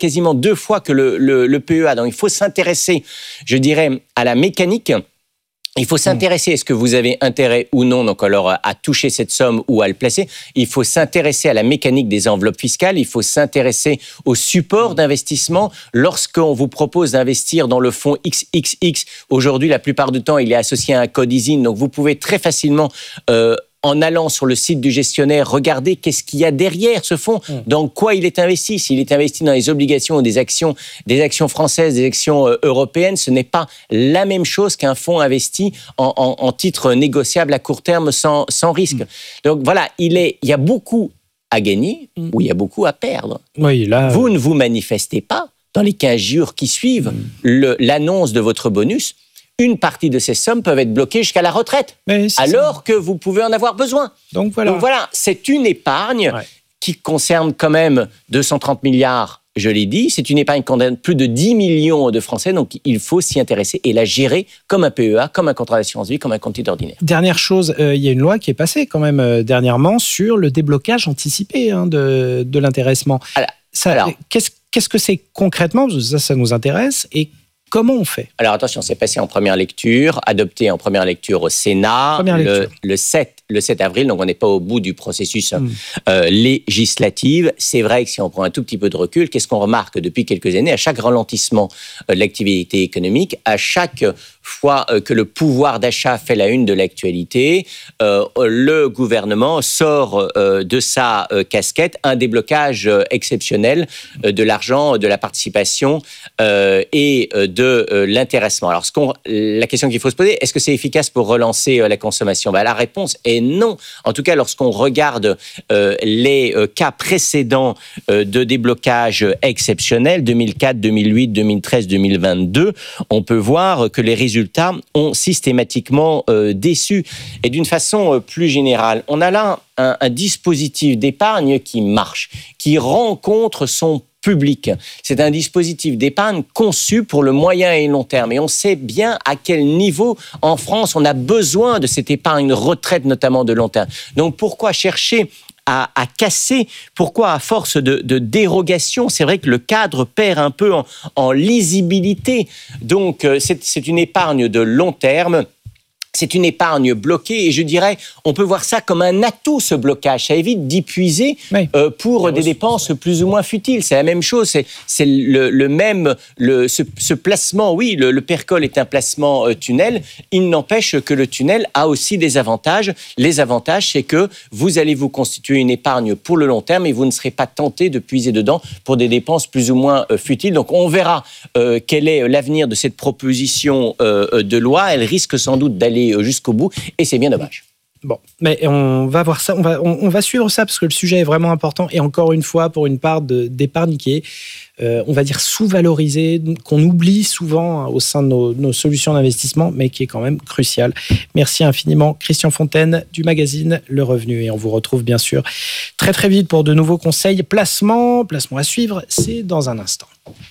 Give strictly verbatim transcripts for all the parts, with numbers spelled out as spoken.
quasiment deux fois que le, le, le P E A. Donc, il faut s'intéresser, je dirais, à la mécanique. Il faut s'intéresser, est-ce que vous avez intérêt ou non, donc alors à toucher cette somme ou à le placer. Il faut s'intéresser à la mécanique des enveloppes fiscales. Il faut s'intéresser au support d'investissement. Lorsqu'on vous propose d'investir dans le fonds X X X, aujourd'hui, la plupart du temps, il est associé à un code I S I N. Donc, vous pouvez très facilement... Euh, en allant sur le site du gestionnaire, regardez qu'est-ce qu'il y a derrière ce fonds, mmh. dans quoi il est investi. S'il est investi dans les obligations ou des actions, des actions françaises, des actions euh, européennes, ce n'est pas la même chose qu'un fonds investi en, en, en titre négociable à court terme sans, sans risque. Mmh. Donc voilà, il, est, il y a beaucoup à gagner mmh. ou il y a beaucoup à perdre. Oui, là, Vous ne vous manifestez pas dans les quinze jours qui suivent mmh. le, l'annonce de votre bonus. Une partie de ces sommes peuvent être bloquées jusqu'à la retraite, alors ça. que vous pouvez en avoir besoin. Donc voilà, Donc voilà c'est une épargne ouais. qui concerne quand même deux cent trente milliards, je l'ai dit. C'est une épargne qui concerne plus de dix millions de Français, donc il faut s'y intéresser et la gérer comme un P E A, comme un contrat d'assurance vie, comme un compte titre ordinaire. Dernière chose, euh, il y a une loi qui est passée quand même euh, dernièrement sur le déblocage anticipé hein, de, de l'intéressement. Alors, ça, alors, qu'est-ce, qu'est-ce que c'est concrètement ? Parce que ça, ça nous intéresse. Et comment on fait ? Alors attention, c'est passé en première lecture, adopté en première lecture au Sénat le, le, sept, le sept avril, donc on n'est pas au bout du processus mmh. euh, législatif. C'est vrai que si on prend un tout petit peu de recul, qu'est-ce qu'on remarque depuis quelques années ? À chaque ralentissement euh, de l'activité économique, à chaque fois euh, que le pouvoir d'achat fait la une de l'actualité, euh, le gouvernement sort euh, de sa euh, casquette un déblocage euh, exceptionnel euh, de l'argent, de la participation euh, et euh, de de euh, l'intéressement. Alors, ce qu'on, la question qu'il faut se poser, est-ce que c'est efficace pour relancer euh, la consommation ? Ben, la réponse est non. En tout cas, lorsqu'on regarde euh, les euh, cas précédents euh, de déblocage exceptionnel, deux mille quatre, deux mille huit, deux mille treize, deux mille vingt-deux, on peut voir que les résultats ont systématiquement euh, déçu. Et d'une façon euh, plus générale, on a là un, un dispositif d'épargne qui marche, qui rencontre son public. C'est un dispositif d'épargne conçu pour le moyen et long terme. Et on sait bien à quel niveau, en France, on a besoin de cette épargne retraite, notamment de long terme. Donc, pourquoi chercher à, à casser ? Pourquoi, à force de, de dérogation, c'est vrai que le cadre perd un peu en, en lisibilité. Donc, c'est, c'est une épargne de long terme. C'est une épargne bloquée et je dirais, on peut voir ça comme un atout, ce blocage. Ça évite d'y puiser oui. euh, pour des dépenses plus ou moins futiles. C'est la même chose, c'est, c'est le, le même, le, ce, ce placement, oui, le, le Percol est un placement euh, tunnel, il n'empêche que le tunnel a aussi des avantages. Les avantages, c'est que vous allez vous constituer une épargne pour le long terme et vous ne serez pas tenté de puiser dedans pour des dépenses plus ou moins euh, futiles. Donc on verra euh, quel est l'avenir de cette proposition euh, de loi. Elle risque sans doute d'aller jusqu'au bout, et c'est bien dommage. Bon, mais on va voir ça, on va, on, on va suivre ça, parce que le sujet est vraiment important, et encore une fois, pour une part de, d'épargne qui est, euh, on va dire, sous-valorisée, qu'on oublie souvent hein, au sein de nos, nos solutions d'investissement, mais qui est quand même cruciale. Merci infiniment, Christian Fontaine, du magazine Le Revenu, et on vous retrouve bien sûr très très vite pour de nouveaux conseils. Placement, placement à suivre, c'est dans un instant.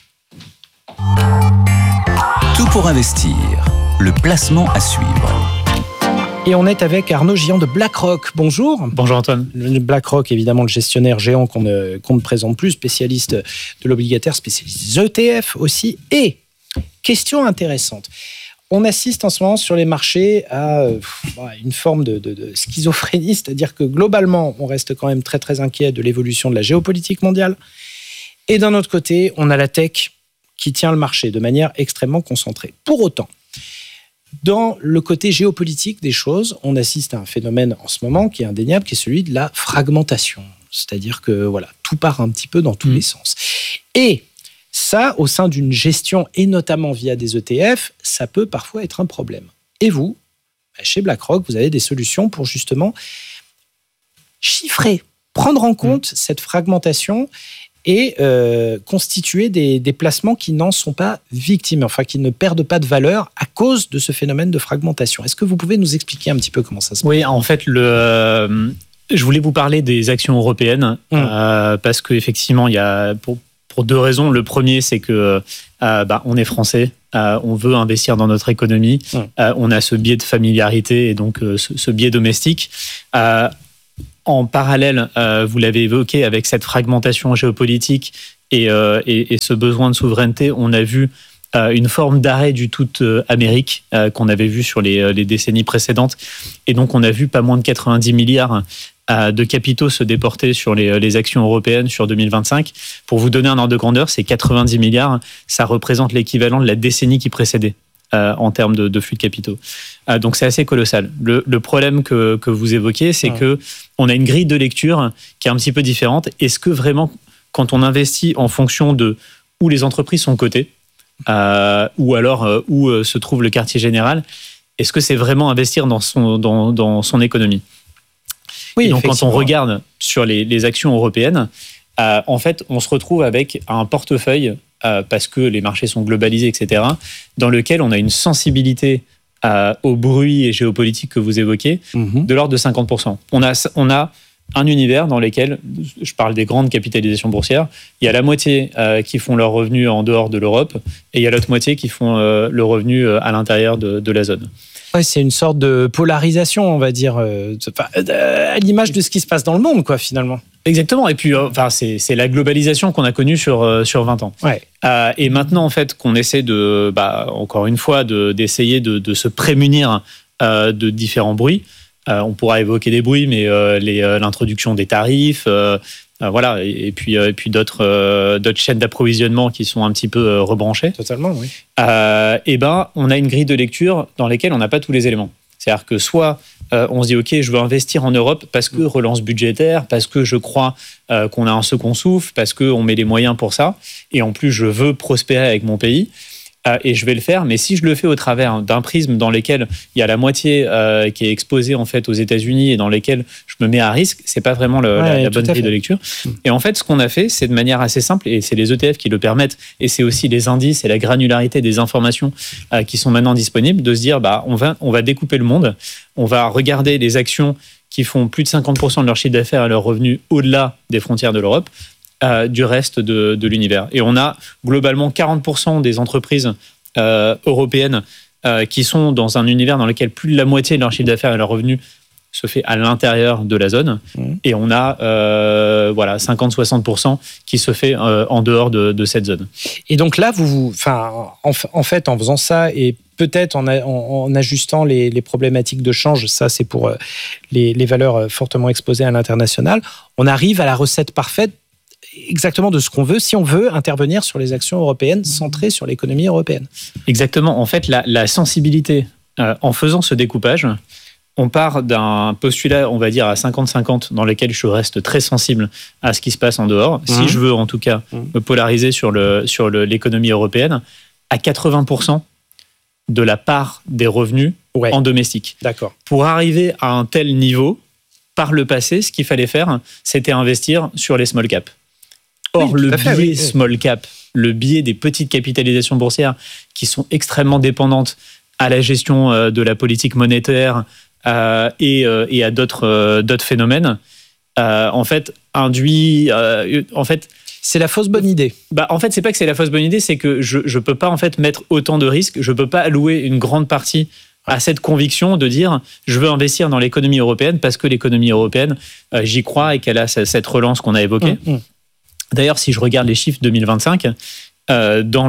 Tout pour investir. Le placement à suivre. Et on est avec Arnaud Gillon de BlackRock. Bonjour. Bonjour Antoine. Le BlackRock, évidemment, le gestionnaire géant qu'on ne, qu'on ne présente plus, spécialiste de l'obligataire, spécialiste E T F aussi. Et, question intéressante, on assiste en ce moment sur les marchés à euh, une forme de, de, de schizophrénie, c'est-à-dire que globalement, on reste quand même très très inquiet de l'évolution de la géopolitique mondiale. Et d'un autre côté, on a la tech qui tient le marché de manière extrêmement concentrée. Pour autant, dans le côté géopolitique des choses, on assiste à un phénomène en ce moment qui est indéniable, qui est celui de la fragmentation. C'est-à-dire que voilà, tout part un petit peu dans tous mmh. les sens. Et ça, au sein d'une gestion, et notamment via des E T F, ça peut parfois être un problème. Et vous, chez BlackRock, vous avez des solutions pour justement chiffrer, prendre en compte mmh. cette fragmentation et euh, constituer des, des placements qui n'en sont pas victimes, enfin qui ne perdent pas de valeur à cause de ce phénomène de fragmentation. Est-ce que vous pouvez nous expliquer un petit peu comment ça se passe ? Oui, en fait, le, euh, je voulais vous parler des actions européennes, mmh. euh, parce qu'effectivement, il y a, pour, pour deux raisons. Le premier, c'est que euh, bah, on est français, euh, on veut investir dans notre économie, mmh. euh, on a ce biais de familiarité et donc euh, ce, ce biais domestique. Euh, En parallèle, euh, vous l'avez évoqué, avec cette fragmentation géopolitique Et, euh, et, et ce besoin de souveraineté, on a vu euh, une forme d'arrêt du tout euh, Amérique euh, qu'on avait vu sur les, les décennies précédentes. Et donc, on a vu pas moins de quatre-vingt-dix milliards euh, de capitaux se déporter sur les, les actions européennes sur deux mille vingt-cinq. Pour vous donner un ordre de grandeur, ces quatre-vingt-dix milliards, ça représente l'équivalent de la décennie qui précédait. Euh, en termes de, de flux de capitaux. Euh, donc c'est assez colossal. Le, le problème que, que vous évoquez, c'est ouais. qu'on a une grille de lecture qui est un petit peu différente. Est-ce que vraiment, quand on investit en fonction de où les entreprises sont cotées, euh, ou alors euh, où euh, se trouve le quartier général, est-ce que c'est vraiment investir dans son, dans, dans son économie ? Oui, et donc quand on regarde sur les, les actions européennes, euh, en fait, on se retrouve avec un portefeuille Euh, parce que les marchés sont globalisés, et cetera, dans lequel on a une sensibilité euh, au bruit et géopolitique que vous évoquez, mmh. de l'ordre de cinquante pour cent. On a, on a un univers dans lequel, je parle des grandes capitalisations boursières, il y a la moitié euh, qui font leur revenu en dehors de l'Europe, et il y a l'autre moitié qui font euh, le revenu euh, à l'intérieur de, de la zone. Ouais, c'est une sorte de polarisation, on va dire, euh, à l'image de ce qui se passe dans le monde, quoi, finalement. Exactement. Et puis, euh, enfin, c'est, c'est la globalisation qu'on a connue sur, euh, sur vingt ans. Ouais. Euh, et maintenant, en fait, qu'on essaie de, bah, encore une fois, de, d'essayer de, de se prémunir euh, de différents bruits. Euh, on pourra évoquer des bruits, mais euh, les, euh, l'introduction des tarifs, euh, euh, voilà, et, et puis, euh, et puis d'autres, euh, d'autres chaînes d'approvisionnement qui sont un petit peu euh, rebranchées. Totalement, oui. Euh, et ben, on a une grille de lecture dans laquelle on n'a pas tous les éléments. C'est-à-dire que soit euh, on se dit, OK, je veux investir en Europe parce que relance budgétaire, parce que je crois euh, qu'on a un second souffle, parce qu'on met les moyens pour ça, et en plus, je veux prospérer avec mon pays. Euh, et je vais le faire, mais si je le fais au travers d'un prisme dans lequel il y a la moitié euh, qui est exposée en fait aux États-Unis et dans lesquels je me mets à risque, c'est pas vraiment le, ouais, la, la bonne grille de lecture. Et en fait, ce qu'on a fait, c'est de manière assez simple, et c'est les E T F qui le permettent, et c'est aussi les indices et la granularité des informations euh, qui sont maintenant disponibles, de se dire, bah, on va, on va découper le monde, on va regarder les actions qui font plus de cinquante pour cent de leur chiffre d'affaires et leurs revenus au-delà des frontières de l'Europe. Euh, du reste de, de l'univers. Et on a globalement quarante pour cent des entreprises euh, européennes euh, qui sont dans un univers dans lequel plus de la moitié de leur chiffre d'affaires et leurs revenus se fait à l'intérieur de la zone. Mmh. Et on a euh, voilà, cinquante à soixante pour cent qui se fait euh, en dehors de, de cette zone. Et donc là, vous, enfin, en, en fait, en faisant ça et peut-être en, a, en, en ajustant les, les problématiques de change, ça c'est pour euh, les, les valeurs fortement exposées à l'international, on arrive à la recette parfaite exactement de ce qu'on veut, si on veut intervenir sur les actions européennes centrées sur l'économie européenne. Exactement. En fait, la, la sensibilité, euh, en faisant ce découpage, on part d'un postulat, on va dire, à cinquante cinquante, dans lequel je reste très sensible à ce qui se passe en dehors. Mmh. Si je veux, en tout cas, mmh. me polariser sur, le, sur le, l'économie européenne, à quatre-vingts pour cent de la part des revenus ouais. en domestique. D'accord. Pour arriver à un tel niveau, par le passé, ce qu'il fallait faire, c'était investir sur les small caps. Or, oui, le biais oui. small cap, le biais des petites capitalisations boursières qui sont extrêmement dépendantes à la gestion euh, de la politique monétaire euh, et, euh, et à d'autres, euh, d'autres phénomènes, euh, en fait, induit... Euh, en fait, c'est la fausse bonne idée. Bah, en fait, c'est pas que c'est la fausse bonne idée, c'est que je ne peux pas en fait, mettre autant de risques, je ne peux pas allouer une grande partie à cette conviction de dire je veux investir dans l'économie européenne parce que l'économie européenne, euh, j'y crois et qu'elle a cette relance qu'on a évoquée. Mmh, mmh. D'ailleurs, si je regarde les chiffres deux mille vingt-cinq, euh, dans,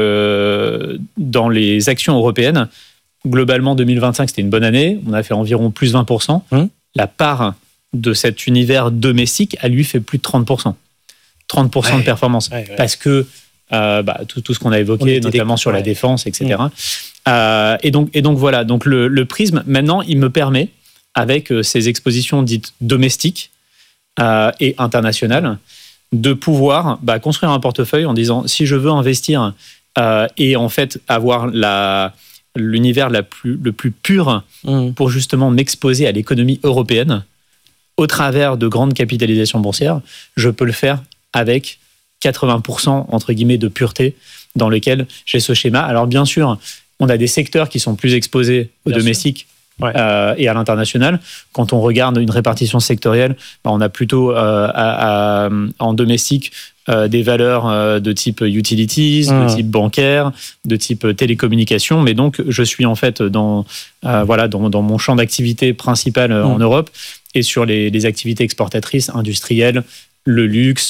le, dans les actions européennes, globalement, deux mille vingt-cinq, c'était une bonne année. On a fait environ plus vingt pour cent. Mmh. La part de cet univers domestique, elle lui fait plus de trente pour cent. trente pour cent ouais, de performance. Ouais, ouais. Parce que euh, bah, tout, tout ce qu'on a évoqué, notamment sur la ouais. défense, et cetera. Mmh. Euh, et, donc, et donc, voilà. Donc, le, le prisme, maintenant, il me permet, avec euh, ces expositions dites domestiques euh, et internationales, de pouvoir bah, construire un portefeuille en disant si je veux investir euh, et en fait avoir la, l'univers la plus, le plus pur mmh. pour justement m'exposer à l'économie européenne au travers de grandes capitalisations boursières, je peux le faire avec quatre-vingts pour cent entre guillemets de pureté dans lequel j'ai ce schéma. Alors bien sûr, on a des secteurs qui sont plus exposés au bien domestique. Ouais. Euh, et à l'international, quand on regarde une répartition sectorielle, bah, on a plutôt euh, à, à, en domestique euh, des valeurs euh, de type utilities, mmh. de type bancaire, de type télécommunications. Mais donc, je suis en fait dans, euh, voilà, dans, dans mon champ d'activité principal mmh. en Europe et sur les, les activités exportatrices, industrielles, le luxe,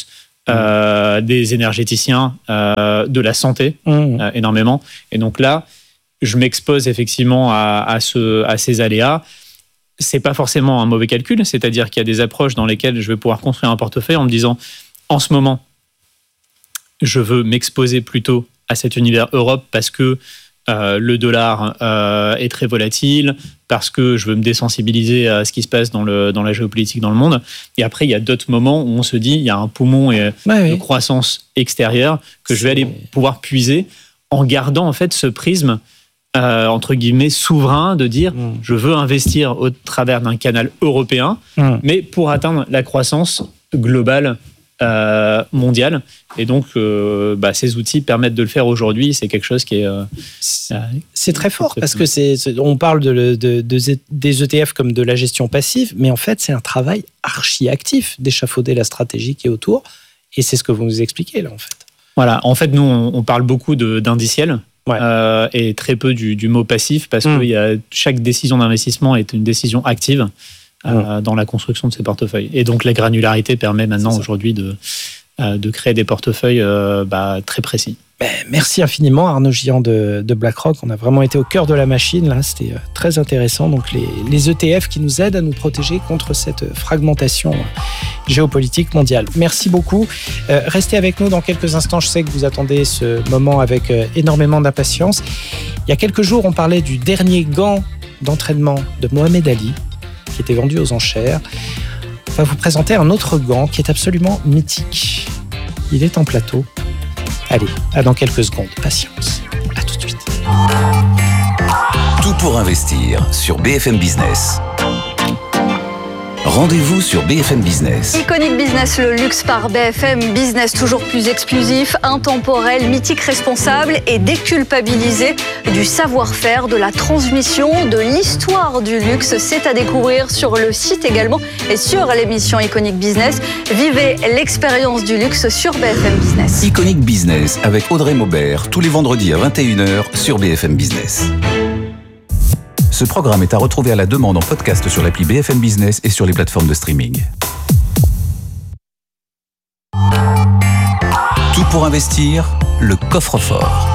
euh, des énergéticiens, euh, de la santé, mmh. euh, énormément. Et donc là, je m'expose effectivement à, à, ce, à ces aléas. C'est pas forcément un mauvais calcul, c'est-à-dire qu'il y a des approches dans lesquelles je vais pouvoir construire un portefeuille en me disant, en ce moment, je veux m'exposer plutôt à cet univers Europe parce que euh, le dollar euh, est très volatile, parce que je veux me désensibiliser à ce qui se passe dans, le, dans la géopolitique dans le monde. Et après, il y a d'autres moments où on se dit, il y a un poumon et, ouais, de oui. croissance extérieure que je vais aller pouvoir puiser en gardant en fait ce prisme euh, entre guillemets souverain de dire mmh. je veux investir au travers d'un canal européen, mmh. mais pour atteindre la croissance globale euh, mondiale. Et donc, euh, bah, ces outils permettent de le faire aujourd'hui. C'est quelque chose qui est... Euh, c'est, c'est très fort parce que c'est, c'est, on parle de, de, de, des E T F comme de la gestion passive, mais en fait, c'est un travail archi-actif d'échafauder la stratégie qui est autour. Et c'est ce que vous nous expliquez là, en fait. Voilà. En fait, nous, on, on parle beaucoup de, d'indiciels. Ouais. Euh, et très peu du, du mot passif parce mmh. que y a, chaque décision d'investissement est une décision active euh, mmh. dans la construction de ces portefeuilles. Et donc la granularité permet maintenant aujourd'hui de, euh, de créer des portefeuilles euh, bah, très précis. Merci infiniment Arnaud Gillan de, de BlackRock. On a vraiment été au cœur de la machine là, c'était très intéressant. Donc les, les E T F qui nous aident à nous protéger contre cette fragmentation géopolitique mondiale. Merci beaucoup. Euh, restez avec nous dans quelques instants. Je sais que vous attendez ce moment avec euh, énormément d'impatience. Il y a quelques jours, on parlait du dernier gant d'entraînement de Mohamed Ali qui était vendu aux enchères. On va vous présenter un autre gant qui est absolument mythique. Il est en plateau. Allez, à dans quelques secondes. Patience. À tout de suite. Tout pour investir sur B F M Business. Rendez-vous sur B F M Business. Iconic Business, le luxe par B F M Business, toujours plus exclusif, intemporel, mythique, responsable et déculpabilisé du savoir-faire, de la transmission, de l'histoire du luxe. C'est à découvrir sur le site également et sur l'émission Iconic Business. Vivez l'expérience du luxe sur B F M Business. Iconic Business avec Audrey Maubert, tous les vendredis à vingt et une heures sur B F M Business. Ce programme est à retrouver à la demande en podcast sur l'appli B F M Business et sur les plateformes de streaming. Tout pour investir, le coffre-fort.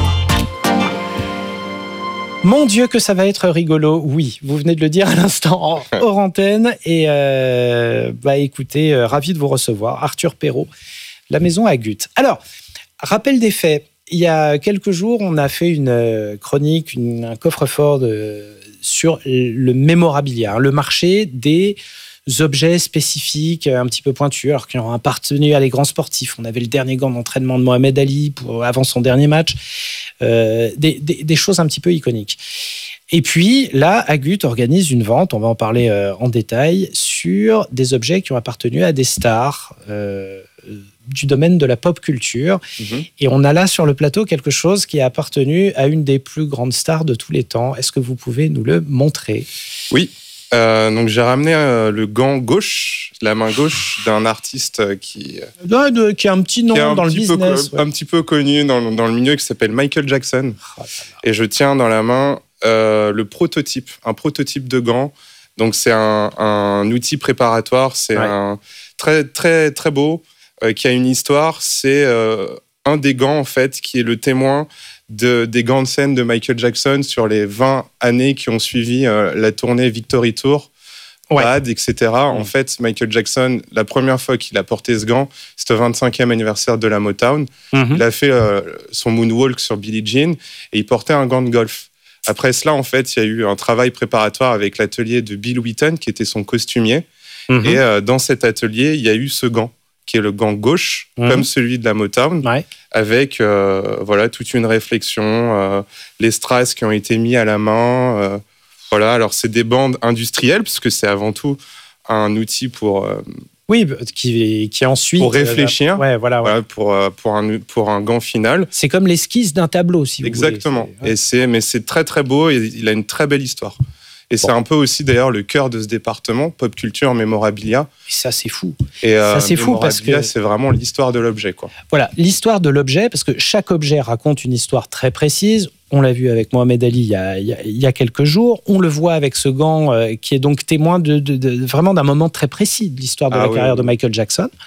Mon Dieu, que ça va être rigolo. Oui, vous venez de le dire à l'instant, hors antenne. Et euh, bah écoutez, euh, ravi de vous recevoir. Arthur Perrault, la maison Agut. Alors, rappel des faits. Il y a quelques jours, on a fait une chronique, une, un coffre-fort de, sur le mémorabilia, le marché des objets spécifiques, un petit peu pointus, alors qui ont appartenu à les grands sportifs. On avait le dernier gant d'entraînement de Mohamed Ali pour, avant son dernier match, euh, des, des, des choses un petit peu iconiques. Et puis là, Agut organise une vente, on va en parler euh, en détail, sur des objets qui ont appartenu à des stars euh, du domaine de la pop culture. Mmh. Et on a là sur le plateau quelque chose qui a appartenu à une des plus grandes stars de tous les temps. Est-ce que vous pouvez nous le montrer ? Oui, euh, donc j'ai ramené euh, le gant gauche, la main gauche d'un artiste qui... Euh, de, qui a un petit nom dans le business. Co- ouais. Un petit peu connu dans, dans le milieu, qui s'appelle Michael Jackson. Oh, et je tiens dans la main euh, le prototype, un prototype de gant. Donc c'est un, un outil préparatoire, c'est ouais. un très, très, très beau, Euh, qui a une histoire, c'est euh, un des gants en fait qui est le témoin de, des gants de scène de Michael Jackson sur les vingt années qui ont suivi euh, la tournée Victory Tour, ouais. Bad, et cetera. Mmh. En fait, Michael Jackson, la première fois qu'il a porté ce gant, c'était le vingt-cinquième anniversaire de la Motown. Mmh. Il a fait euh, son moonwalk sur Billie Jean et il portait un gant de golf. Après cela, en fait, il y a eu un travail préparatoire avec l'atelier de Bill Wheaton, qui était son costumier. Mmh. Et euh, dans cet atelier, il y a eu ce gant, qui est le gant gauche, mmh. comme celui de la Motown, ouais. avec euh, voilà, toute une réflexion, euh, les strass qui ont été mis à la main. Euh, voilà. Alors, c'est des bandes industrielles, puisque c'est avant tout un outil pour... Euh, oui, qui, qui ensuite... Pour réfléchir, euh, ouais, voilà, ouais. Voilà, pour, pour, un, pour un gant final. C'est comme l'esquisse d'un tableau, si vous Exactement. voulez. Exactement. Et c'est, mais c'est très, très beau et il a une très belle histoire. Et bon. C'est un peu aussi d'ailleurs le cœur de ce département, pop culture, mémorabilia. Et ça c'est fou. Et euh, ça c'est fou parce que c'est vraiment l'histoire de l'objet, quoi. Voilà, l'histoire de l'objet, parce que chaque objet raconte une histoire très précise. On l'a vu avec Mohamed Ali il y a, il y a, il y a quelques jours. On le voit avec ce gant euh, qui est donc témoin de, de, de vraiment d'un moment très précis de l'histoire de ah, la oui, carrière oui. de Michael Jackson.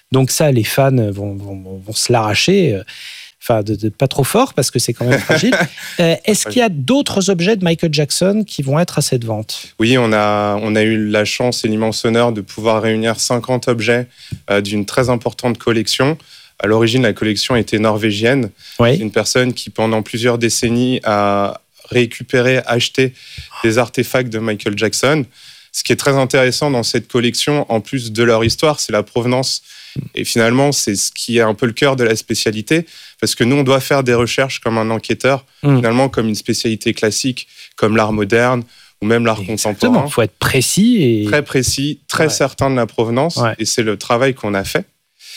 Donc ça, les fans vont, vont, vont se l'arracher. Enfin, de, de pas trop fort, parce que c'est quand même fragile. euh, est-ce qu'il y a d'autres objets de Michael Jackson qui vont être à cette vente ? Oui, on a, on a eu la chance et l'immense honneur de pouvoir réunir cinquante objets euh, d'une très importante collection. À l'origine, la collection était norvégienne. Oui. C'est une personne qui, pendant plusieurs décennies, a récupéré, acheté des artefacts de Michael Jackson. Ce qui est très intéressant dans cette collection, en plus de leur histoire, c'est la provenance. Et finalement, c'est ce qui est un peu le cœur de la spécialité, parce que nous, on doit faire des recherches comme un enquêteur, mmh. finalement, comme une spécialité classique, comme l'art moderne ou même l'art Exactement. contemporain. Il faut être précis. Et... Très précis, très ouais. certain de la provenance, ouais. et c'est le travail qu'on a fait.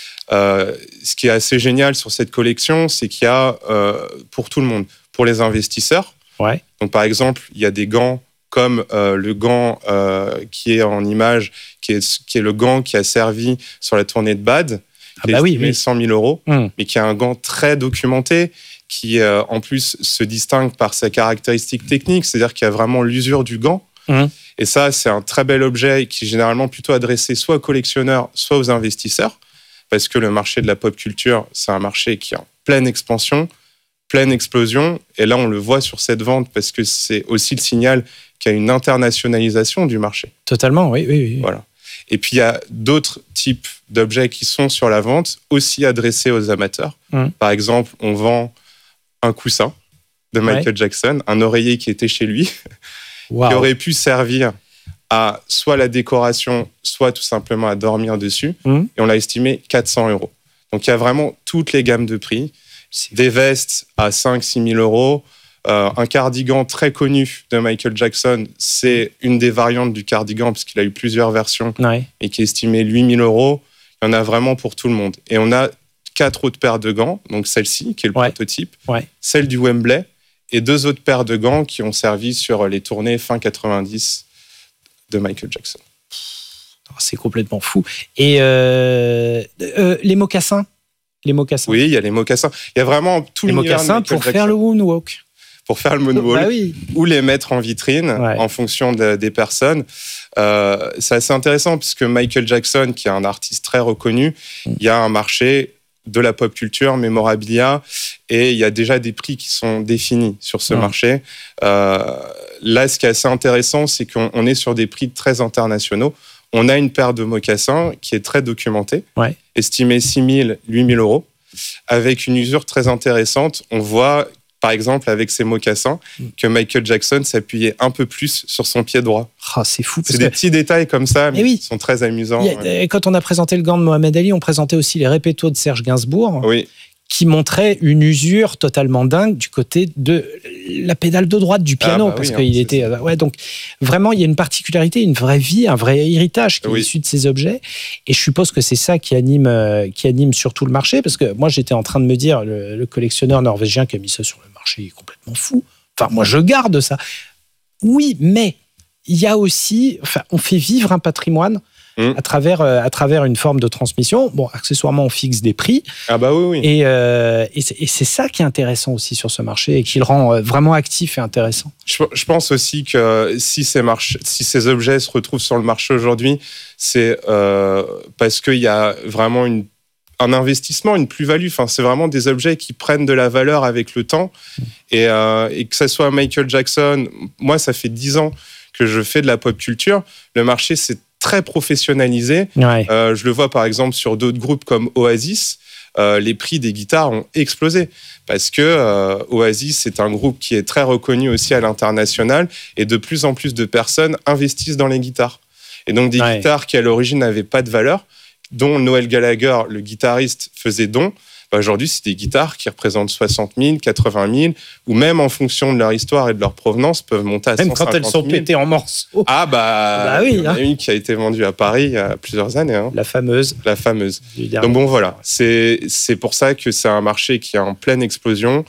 Euh, ce qui est assez génial sur cette collection, c'est qu'il y a euh, pour tout le monde, pour les investisseurs. Ouais. Donc, par exemple, il y a des gants comme euh, le gant euh, qui est en image, qui est, qui est le gant qui a servi sur la tournée de Bad, ah qui bah est oui, estimé oui. cent mille euros, mmh. mais qui est un gant très documenté, qui euh, en plus se distingue par sa caractéristique technique, c'est-à-dire qu'il y a vraiment l'usure du gant. Mmh. Et ça, c'est un très bel objet qui est généralement plutôt adressé soit aux collectionneurs, soit aux investisseurs, parce que le marché de la pop culture, c'est un marché qui est en pleine expansion, pleine explosion. Et là, on le voit sur cette vente, parce que c'est aussi le signal qu'il y a une internationalisation du marché. Totalement, oui, oui, oui. Voilà. Et puis, il y a d'autres types d'objets qui sont sur la vente, aussi adressés aux amateurs. Mmh. Par exemple, on vend un coussin de Michael ouais. Jackson, un oreiller qui était chez lui, wow. qui aurait pu servir à soit la décoration, soit tout simplement à dormir dessus. Mmh. Et on l'a estimé quatre cents euros. Donc, il y a vraiment toutes les gammes de prix. C'est des vestes à cinq à six mille euros. Euh, un cardigan très connu de Michael Jackson, c'est une des variantes du cardigan, parce qu'il a eu plusieurs versions, ouais. et qui est estimé huit mille euros. Il y en a vraiment pour tout le monde. Et on a quatre autres paires de gants, donc celle-ci, qui est le ouais. prototype, ouais. celle du Wembley, et deux autres paires de gants qui ont servi sur les tournées fin quatre-vingt-dix de Michael Jackson. C'est complètement fou. Et euh, euh, les mocassins les mocassins. Oui, il y a les mocassins. Il y a vraiment tout les l'univers mocassins pour Jackson. faire le moonwalk. Pour faire le moonwalk, bah oui. ou les mettre en vitrine, ouais. en fonction de, des personnes. Euh, c'est assez intéressant, puisque Michael Jackson, qui est un artiste très reconnu, mm. il y a un marché de la pop culture, mémorabilia, et il y a déjà des prix qui sont définis sur ce mmh. marché. Euh, là, ce qui est assez intéressant, c'est qu'on on est sur des prix très internationaux. On a une paire de mocassins qui est très documentée, ouais. estimée six mille, huit mille euros, avec une usure très intéressante. On voit, par exemple, avec ces mocassins, mmh. que Michael Jackson s'appuyait un peu plus sur son pied droit. Oh, c'est fou. C'est des que... petits détails comme ça, mais oui. qui sont très amusants. A, ouais. Quand on a présenté le gant de Mohamed Ali, on présentait aussi les répétos de Serge Gainsbourg, oui. qui montraient une usure totalement dingue du côté de la pédale de droite du piano, ah bah parce oui, qu'il hein, était... Ça. Ouais, donc, vraiment, il y a une particularité, une vraie vie, un vrai héritage qui oui. est issu de ces objets. Et je suppose que c'est ça qui anime, euh, qui anime surtout le marché, parce que moi, j'étais en train de me dire, le, le collectionneur norvégien qui a mis ça sur le marché, il est complètement fou. Enfin, moi, je garde ça. Oui, mais... il y a aussi, enfin, on fait vivre un patrimoine mmh. à travers euh, à travers une forme de transmission. Bon, accessoirement, on fixe des prix. Ah bah oui, oui. Et, euh, et, c'est, et c'est ça qui est intéressant aussi sur ce marché et qui le rend euh, vraiment actif et intéressant. Je, je pense aussi que si ces marches, si ces objets se retrouvent sur le marché aujourd'hui, c'est euh, parce qu'il y a vraiment une un investissement, une plus-value. Enfin, c'est vraiment des objets qui prennent de la valeur avec le temps. Et, euh, et que ce soit Michael Jackson, moi, ça fait dix ans que je fais de la pop culture. Le marché s'est très professionnalisé. Ouais. Euh, je le vois par exemple sur d'autres groupes comme Oasis. Euh, les prix des guitares ont explosé parce que euh, Oasis, c'est un groupe qui est très reconnu aussi à l'international et de plus en plus de personnes investissent dans les guitares. Et donc des ouais. guitares qui à l'origine n'avaient pas de valeur, dont Noel Gallagher, le guitariste, faisait don. Bah aujourd'hui, c'est des guitares qui représentent soixante mille, quatre-vingt mille, ou même en fonction de leur histoire et de leur provenence, peuvent monter à même cent cinquante mille. Même quand elles sont pétées en morceaux. Ah bah, bah oui, il y en a hein. une qui a été vendue à Paris il y a plusieurs années. Hein. La fameuse. La fameuse. Donc bon, voilà. C'est, c'est pour ça que c'est un marché qui est en pleine explosion.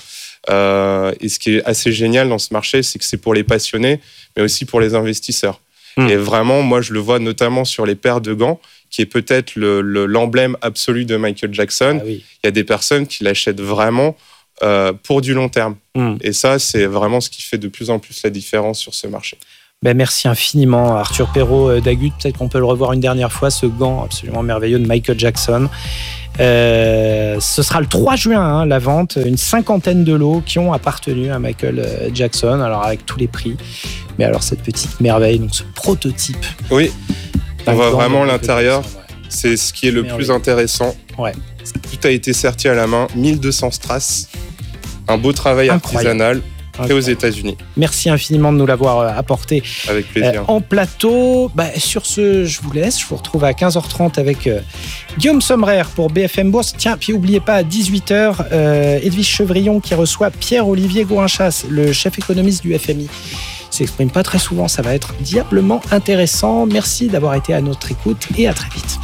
Euh, et ce qui est assez génial dans ce marché, c'est que c'est pour les passionnés, mais aussi pour les investisseurs. Mmh. Et vraiment, moi, je le vois notamment sur les paires de gants, qui est peut-être le, le, l'emblème absolu de Michael Jackson. Ah oui. Il y a des personnes qui l'achètent vraiment euh, pour du long terme. Mmh. Et ça, c'est vraiment ce qui fait de plus en plus la différence sur ce marché. Ben, merci infiniment Arthur Perrault d'Agut. Peut-être qu'on peut le revoir une dernière fois, ce gant absolument merveilleux de Michael Jackson. Euh, ce sera le trois juin, hein, la vente, une cinquantaine de lots qui ont appartenu à Michael Jackson, alors avec tous les prix. Mais alors cette petite merveille, donc ce prototype. Oui, on voit vraiment l'intérieur. Ouais. C'est ce qui est le merveilleux. Plus intéressant. Ouais. Tout a été serti à la main, mille deux cents strass, un beau travail Incroyable. artisanal. Et aux États-Unis. Merci infiniment de nous l'avoir apporté. Avec plaisir. Euh, en plateau. Bah, sur ce, je vous laisse. Je vous retrouve à quinze heures trente avec euh, Guillaume Sommerer pour B F M Bourse. Tiens, puis n'oubliez pas, à dix-huit heures, euh, Edwige Chevrillon qui reçoit Pierre-Olivier Gouinchas, le chef économiste du F M I. Il ne s'exprime pas très souvent, ça va être diablement intéressant. Merci d'avoir été à notre écoute et à très vite.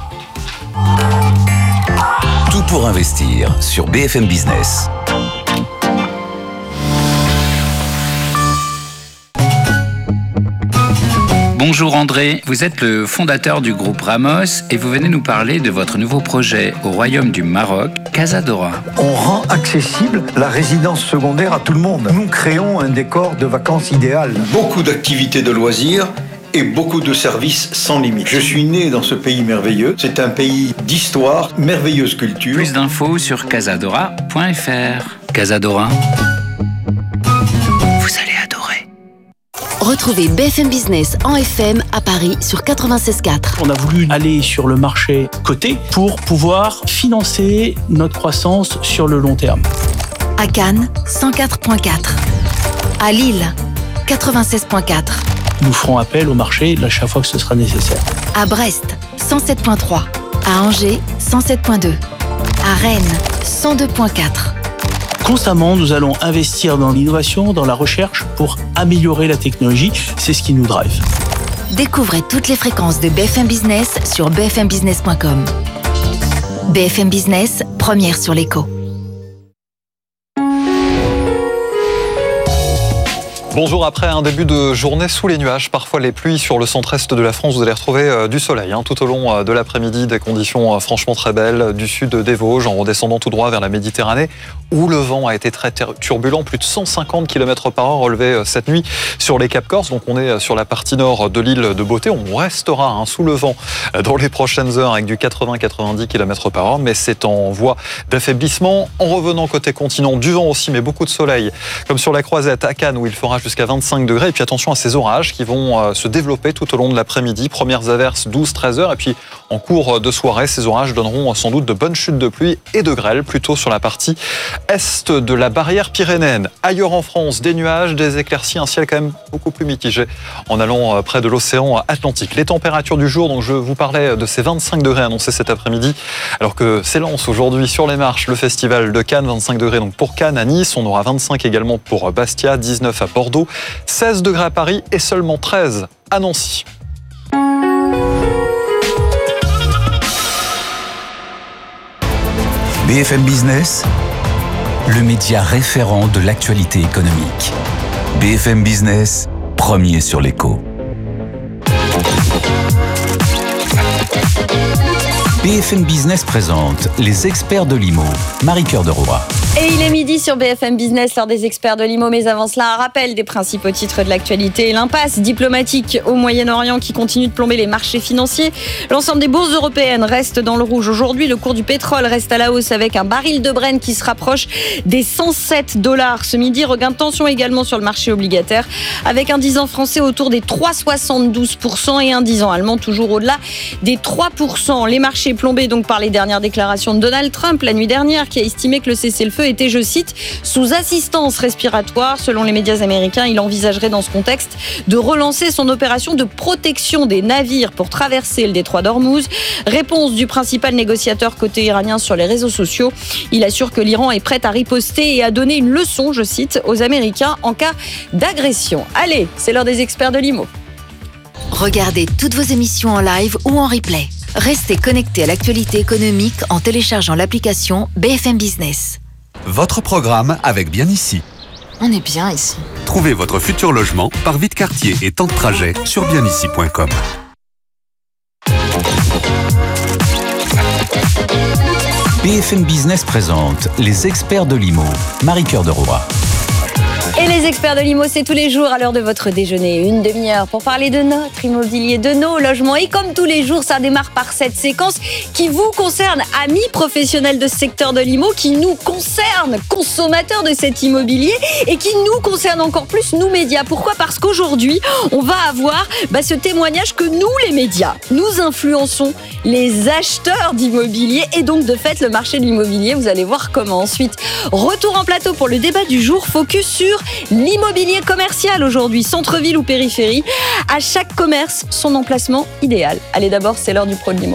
Tout pour investir sur B F M Business. Bonjour André, vous êtes le fondateur du groupe Ramos et vous venez nous parler de votre nouveau projet au Royaume du Maroc, Casadora. On rend accessible la résidence secondaire à tout le monde. Nous créons un décor de vacances idéal. Beaucoup d'activités de loisirs et beaucoup de services sans limite. Je suis né dans ce pays merveilleux. C'est un pays d'histoire, merveilleuse culture. Plus d'infos sur casadora point f r. Casadora. Vous allez adorer. Retrouvez B F M Business en F M à Paris sur quatre-vingt-seize virgule quatre. On a voulu aller sur le marché coté pour pouvoir financer notre croissance sur le long terme. À Cannes, cent quatre virgule quatre. À Lille, quatre-vingt-seize virgule quatre. Nous ferons appel au marché à chaque fois que ce sera nécessaire. À Brest, cent sept virgule trois. À Angers, cent sept virgule deux. À Rennes, cent deux virgule quatre. Constamment, nous allons investir dans l'innovation, dans la recherche pour améliorer la technologie. C'est ce qui nous drive. Découvrez toutes les fréquences de B F M Business sur b f m business point com. B F M Business, première sur l'écho. Bonjour, après un début de journée sous les nuages, parfois les pluies sur le centre-est de la France, vous allez retrouver euh, du soleil hein, tout au long euh, de l'après-midi, des conditions euh, franchement très belles du sud des Vosges en redescendant tout droit vers la Méditerranée où le vent a été très turbulent, plus de cent cinquante kilomètres par heure relevés euh, cette nuit sur les Cap Corse. Donc on est sur la partie nord de l'île de Beauté, on restera hein, sous le vent euh, dans les prochaines heures avec du quatre-vingts à quatre-vingt-dix kilomètres par heure, mais c'est en voie d'affaiblissement. En revenant côté continent, du vent aussi, mais beaucoup de soleil, comme sur la Croisette à Cannes où il fera jusqu'à vingt-cinq degrés. Et puis attention à ces orages qui vont euh, se développer tout au long de l'après-midi. Premières averses douze à treize heures. Et puis en cours de soirée, ces orages donneront sans doute de bonnes chutes de pluie et de grêle, plutôt sur la partie est de la barrière pyrénéenne. Ailleurs en France, des nuages, des éclaircies, un ciel quand même beaucoup plus mitigé en allant euh, près de l'océan Atlantique. Les températures du jour, donc je vous parlais de ces vingt-cinq degrés annoncés cet après-midi, alors que s'élance aujourd'hui sur les marches le festival de Cannes. Vingt-cinq degrés donc pour Cannes, à Nice. On aura vingt-cinq également pour Bastia, dix-neuf à Bordeaux, seize degrés à Paris et seulement treize à Nancy. B F M Business, le média référent de l'actualité économique. B F M Business, premier sur l'écho. B F M Business présente les experts de l'I M O, Marie-Cœur de Roy. Et il est midi sur B F M Business, l'heure des experts de l'I M O, mais avant cela, un rappel des principaux titres de l'actualité. L'impasse diplomatique au Moyen-Orient qui continue de plomber les marchés financiers. L'ensemble des bourses européennes reste dans le rouge. Aujourd'hui, le cours du pétrole reste à la hausse avec un baril de Brent qui se rapproche des cent sept dollars ce midi. Regain de tension également sur le marché obligataire avec un dix ans français autour des trois virgule soixante-douze pour cent et un dix ans allemand toujours au-delà des trois pour cent. Les marchés plombés donc par les dernières déclarations de Donald Trump la nuit dernière qui a estimé que le cessez-le-feu était, je cite, sous assistance respiratoire. Selon les médias américains, il envisagerait dans ce contexte de relancer son opération de protection des navires pour traverser le détroit d'Ormuz. Réponse du principal négociateur côté iranien sur les réseaux sociaux. Il assure que l'Iran est prêt à riposter et à donner une leçon, je cite, aux Américains en cas d'agression. Allez, c'est l'heure des experts de l'I M O. Regardez toutes vos émissions en live ou en replay. Restez connectés à l'actualité économique en téléchargeant l'application B F M Business. Votre programme avec Bien Ici. On est bien ici. Trouvez votre futur logement par vie de quartier et temps de trajet sur bien ici point com. B F M Business présente les experts de l'I M O, Marie-Cœur de Roy. Et les experts de l'I M O, c'est tous les jours à l'heure de votre déjeuner. Une demi-heure pour parler de notre immobilier, de nos logements. Et comme tous les jours, ça démarre par cette séquence qui vous concerne, amis professionnels de ce secteur de l'I M O, qui nous concerne, consommateurs de cet immobilier, et qui nous concerne encore plus, nous médias. Pourquoi ? Parce qu'aujourd'hui, on va avoir bah, ce témoignage que nous, les médias, nous influençons les acheteurs d'immobilier et donc de fait le marché de l'immobilier. Vous allez voir comment. Ensuite, retour en plateau pour le débat du jour, focus sur l'immobilier commercial aujourd'hui, centre-ville ou périphérie. À chaque commerce, son emplacement idéal. Allez, d'abord, c'est l'heure du pro de l'I M O.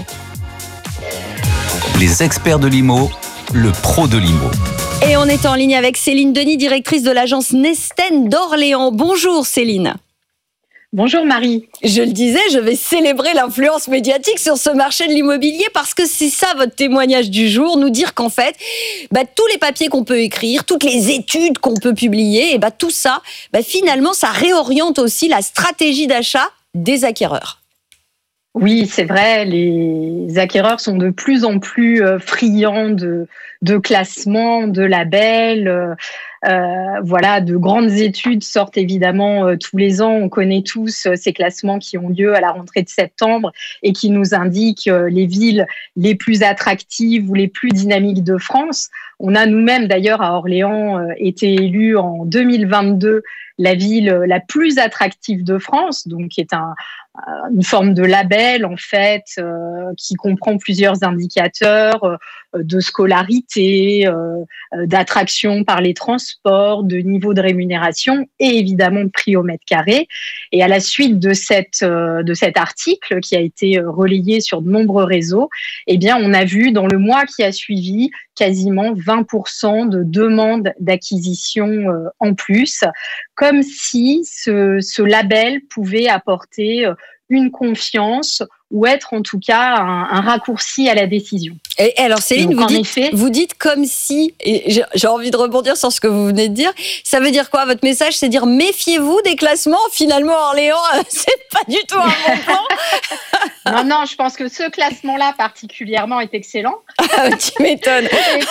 Les experts de l'I M O, le pro de l'I M O. Et on est en ligne avec Céline Denis, directrice de l'agence Nesten d'Orléans. Bonjour Céline. Bonjour Marie. Je le disais, je vais célébrer l'influence médiatique sur ce marché de l'immobilier parce que c'est ça votre témoignage du jour, nous dire qu'en fait, bah, tous les papiers qu'on peut écrire, toutes les études qu'on peut publier, et bah, tout ça, bah, finalement, ça réoriente aussi la stratégie d'achat des acquéreurs. Oui, c'est vrai, les acquéreurs sont de plus en plus friands de, de classements, de labels. Euh, voilà, de grandes études sortent évidemment euh, tous les ans. On connaît tous euh, ces classements qui ont lieu à la rentrée de septembre et qui nous indiquent euh, les villes les plus attractives ou les plus dynamiques de France. On a nous-mêmes d'ailleurs à Orléans euh, été élus en deux mille vingt-deux la ville la plus attractive de France, donc qui est un, une forme de label en fait euh, qui comprend plusieurs indicateurs euh, de scolarité, euh, d'attraction par les transports, de niveau de rémunération et évidemment de prix au mètre carré. Et à la suite de cette euh, de cet article qui a été relayé sur de nombreux réseaux, eh bien on a vu dans le mois qui a suivi quasiment vingt pour cent de demandes d'acquisition euh, en plus, comme si ce, ce label pouvait apporter une confiance ou être en tout cas un, un raccourci à la décision. Et alors Céline, donc, vous, dites, effet, vous dites comme si, et j'ai, j'ai envie de rebondir sur ce que vous venez de dire, ça veut dire quoi votre message ? C'est dire méfiez-vous des classements, finalement Orléans, c'est pas du tout un bon plan. Non, non, je pense que ce classement-là particulièrement est excellent. Ah, tu m'étonnes.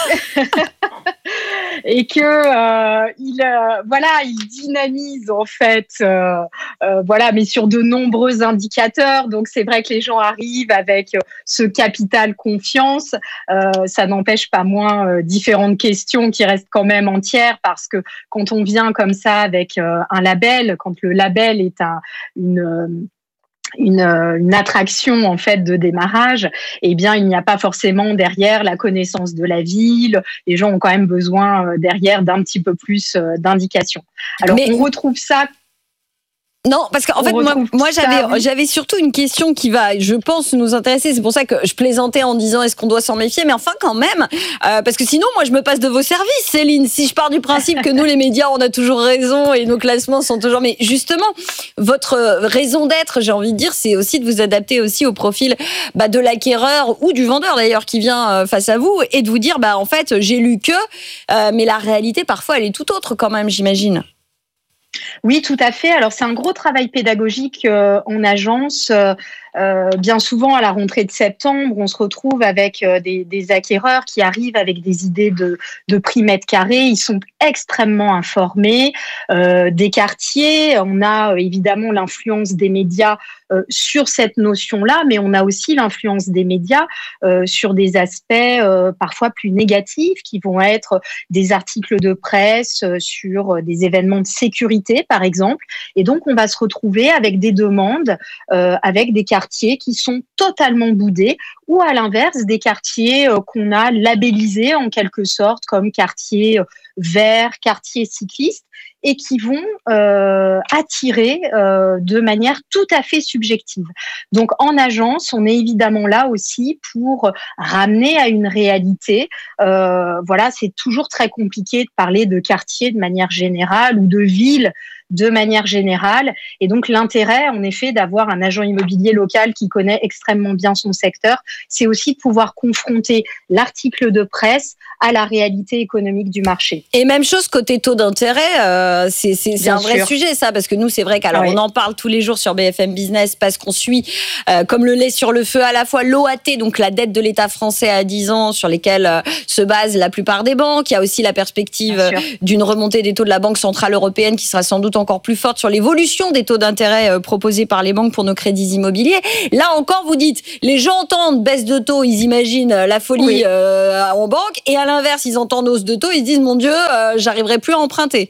Et que euh, il, euh, voilà, il dynamise en fait, euh, euh, voilà, mais sur de nombreux indicateurs. Donc c'est vrai que les gens arrivent avec ce capital confiance. Euh, ça n'empêche pas moins euh, différentes questions qui restent quand même entières parce que quand on vient comme ça avec euh, un label, quand le label est un, une euh, Une, une attraction en fait de démarrage, eh bien il n'y a pas forcément derrière la connaissance de la ville. Les gens ont quand même besoin euh, derrière d'un petit peu plus euh, d'indications. Alors Mais... on retrouve ça. Non, parce qu'en fait, moi, moi j'avais, oui. j'avais surtout une question qui va, je pense, nous intéresser. C'est pour ça que je plaisantais en disant est-ce qu'on doit s'en méfier, mais enfin quand même, euh, parce que sinon, moi, je me passe de vos services, Céline. Si je pars du principe que nous, les médias, on a toujours raison et nos classements sont toujours, mais justement, votre raison d'être, j'ai envie de dire, c'est aussi de vous adapter aussi au profil bah, de l'acquéreur ou du vendeur d'ailleurs qui vient face à vous et de vous dire, bah en fait, j'ai lu que, euh, mais la réalité parfois, elle est tout autre quand même, j'imagine. Oui, tout à fait. Alors, c'est un gros travail pédagogique euh, en agence. Euh, euh, bien souvent, à la rentrée de septembre, on se retrouve avec euh, des, des acquéreurs qui arrivent avec des idées de, de prix mètre carré. Ils sont extrêmement informés euh, des quartiers. On a euh, évidemment l'influence des médias euh, sur cette notion-là, mais on a aussi l'influence des médias euh, sur des aspects euh, parfois plus négatifs qui vont être des articles de presse euh, sur des événements de sécurité, par exemple. Et donc, on va se retrouver avec des demandes, euh, avec des quartiers qui sont totalement boudés ou à l'inverse, des quartiers euh, qu'on a labellisés en quelque sorte comme quartiers euh, verts, quartiers cyclistes et qui vont euh, attirer euh, de manière tout à fait subjective. Donc, en agence, on est évidemment là aussi pour ramener à une réalité. Euh, voilà, c'est toujours très compliqué de parler de quartier de manière générale ou de ville de manière générale. Et donc l'intérêt, en effet, d'avoir un agent immobilier local qui connaît extrêmement bien son secteur, c'est aussi de pouvoir confronter l'article de presse à la réalité économique du marché. Et même chose côté taux d'intérêt, euh, c'est, c'est, c'est un vrai sûr. sujet ça, parce que nous c'est vrai qu'alors oui. on en parle tous les jours sur B F M Business parce qu'on suit euh, comme le lait sur le feu à la fois l'O A T, donc la dette de l'État français à dix ans sur lesquels euh, se basent la plupart des banques. Il y a aussi la perspective euh, d'une remontée des taux de la Banque Centrale Européenne qui sera sans doute encore plus forte sur l'évolution des taux d'intérêt euh, proposés par les banques pour nos crédits immobiliers. Là encore, vous dites, les gens entendent baisse de taux, ils imaginent la folie oui. euh, en banque, et à l'inverse, ils entendent hausse de taux, ils se disent, mon Dieu, euh, j'arriverai plus à emprunter.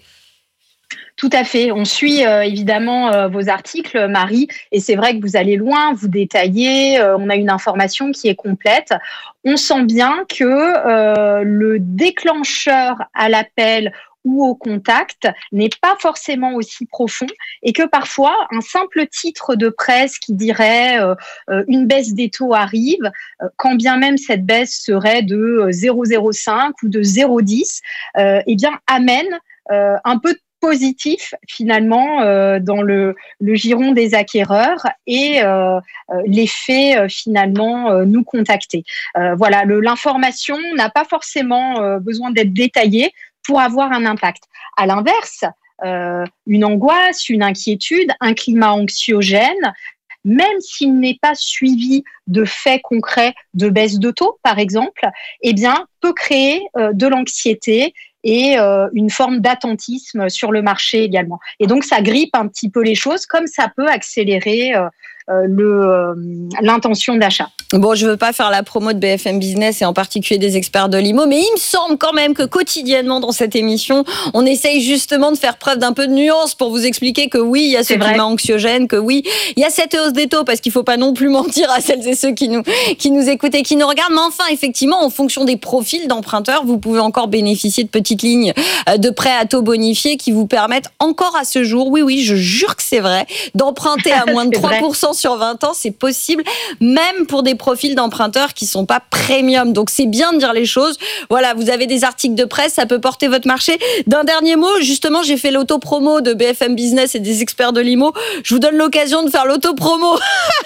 Tout à fait. On suit euh, évidemment euh, vos articles, Marie, et c'est vrai que vous allez loin, vous détaillez, euh, on a une information qui est complète. On sent bien que euh, le déclencheur à l'appel ou au contact n'est pas forcément aussi profond et que parfois un simple titre de presse qui dirait euh, euh, une baisse des taux arrive, euh, quand bien même cette baisse serait de zéro virgule zéro cinq ou de zéro virgule dix, euh, eh bien amène euh, un peu de positif finalement euh, dans le, le giron des acquéreurs et euh, euh, les fait euh, finalement euh, nous contacter. Euh, voilà, le, l'information n'a pas forcément euh, besoin d'être détaillée pour avoir un impact. À l'inverse, euh, une angoisse, une inquiétude, un climat anxiogène, même s'il n'est pas suivi de faits concrets de baisse de taux, par exemple, eh bien, peut créer euh, de l'anxiété et euh, une forme d'attentisme sur le marché également. Et donc, ça grippe un petit peu les choses, comme ça peut accélérer euh, euh, le, euh, l'intention d'achat. Bon, je veux pas faire la promo de B F M Business et en particulier des experts de l'I M O, mais il me semble quand même que quotidiennement dans cette émission, on essaye justement de faire preuve d'un peu de nuance pour vous expliquer que oui, il y a ce C'est climat vrai. anxiogène, que oui, il y a cette hausse des taux, parce qu'il faut pas non plus mentir à celles et ceux qui nous, qui nous écoutent et qui nous regardent. Mais enfin, effectivement, en fonction des profils d'emprunteurs, vous pouvez encore bénéficier de petites lignes de prêts à taux bonifiés qui vous permettent encore à ce jour, oui, oui, je jure que c'est vrai, d'emprunter à moins de trois pour cent sur vingt ans, c'est possible, même pour des profils d'emprunteurs qui sont pas premium. Donc c'est bien de dire les choses. Voilà, vous avez des articles de presse, ça peut porter votre marché. D'un dernier mot, justement, j'ai fait l'auto-promo de B F M Business et des experts de l'I M O. Je vous donne l'occasion de faire l'auto-promo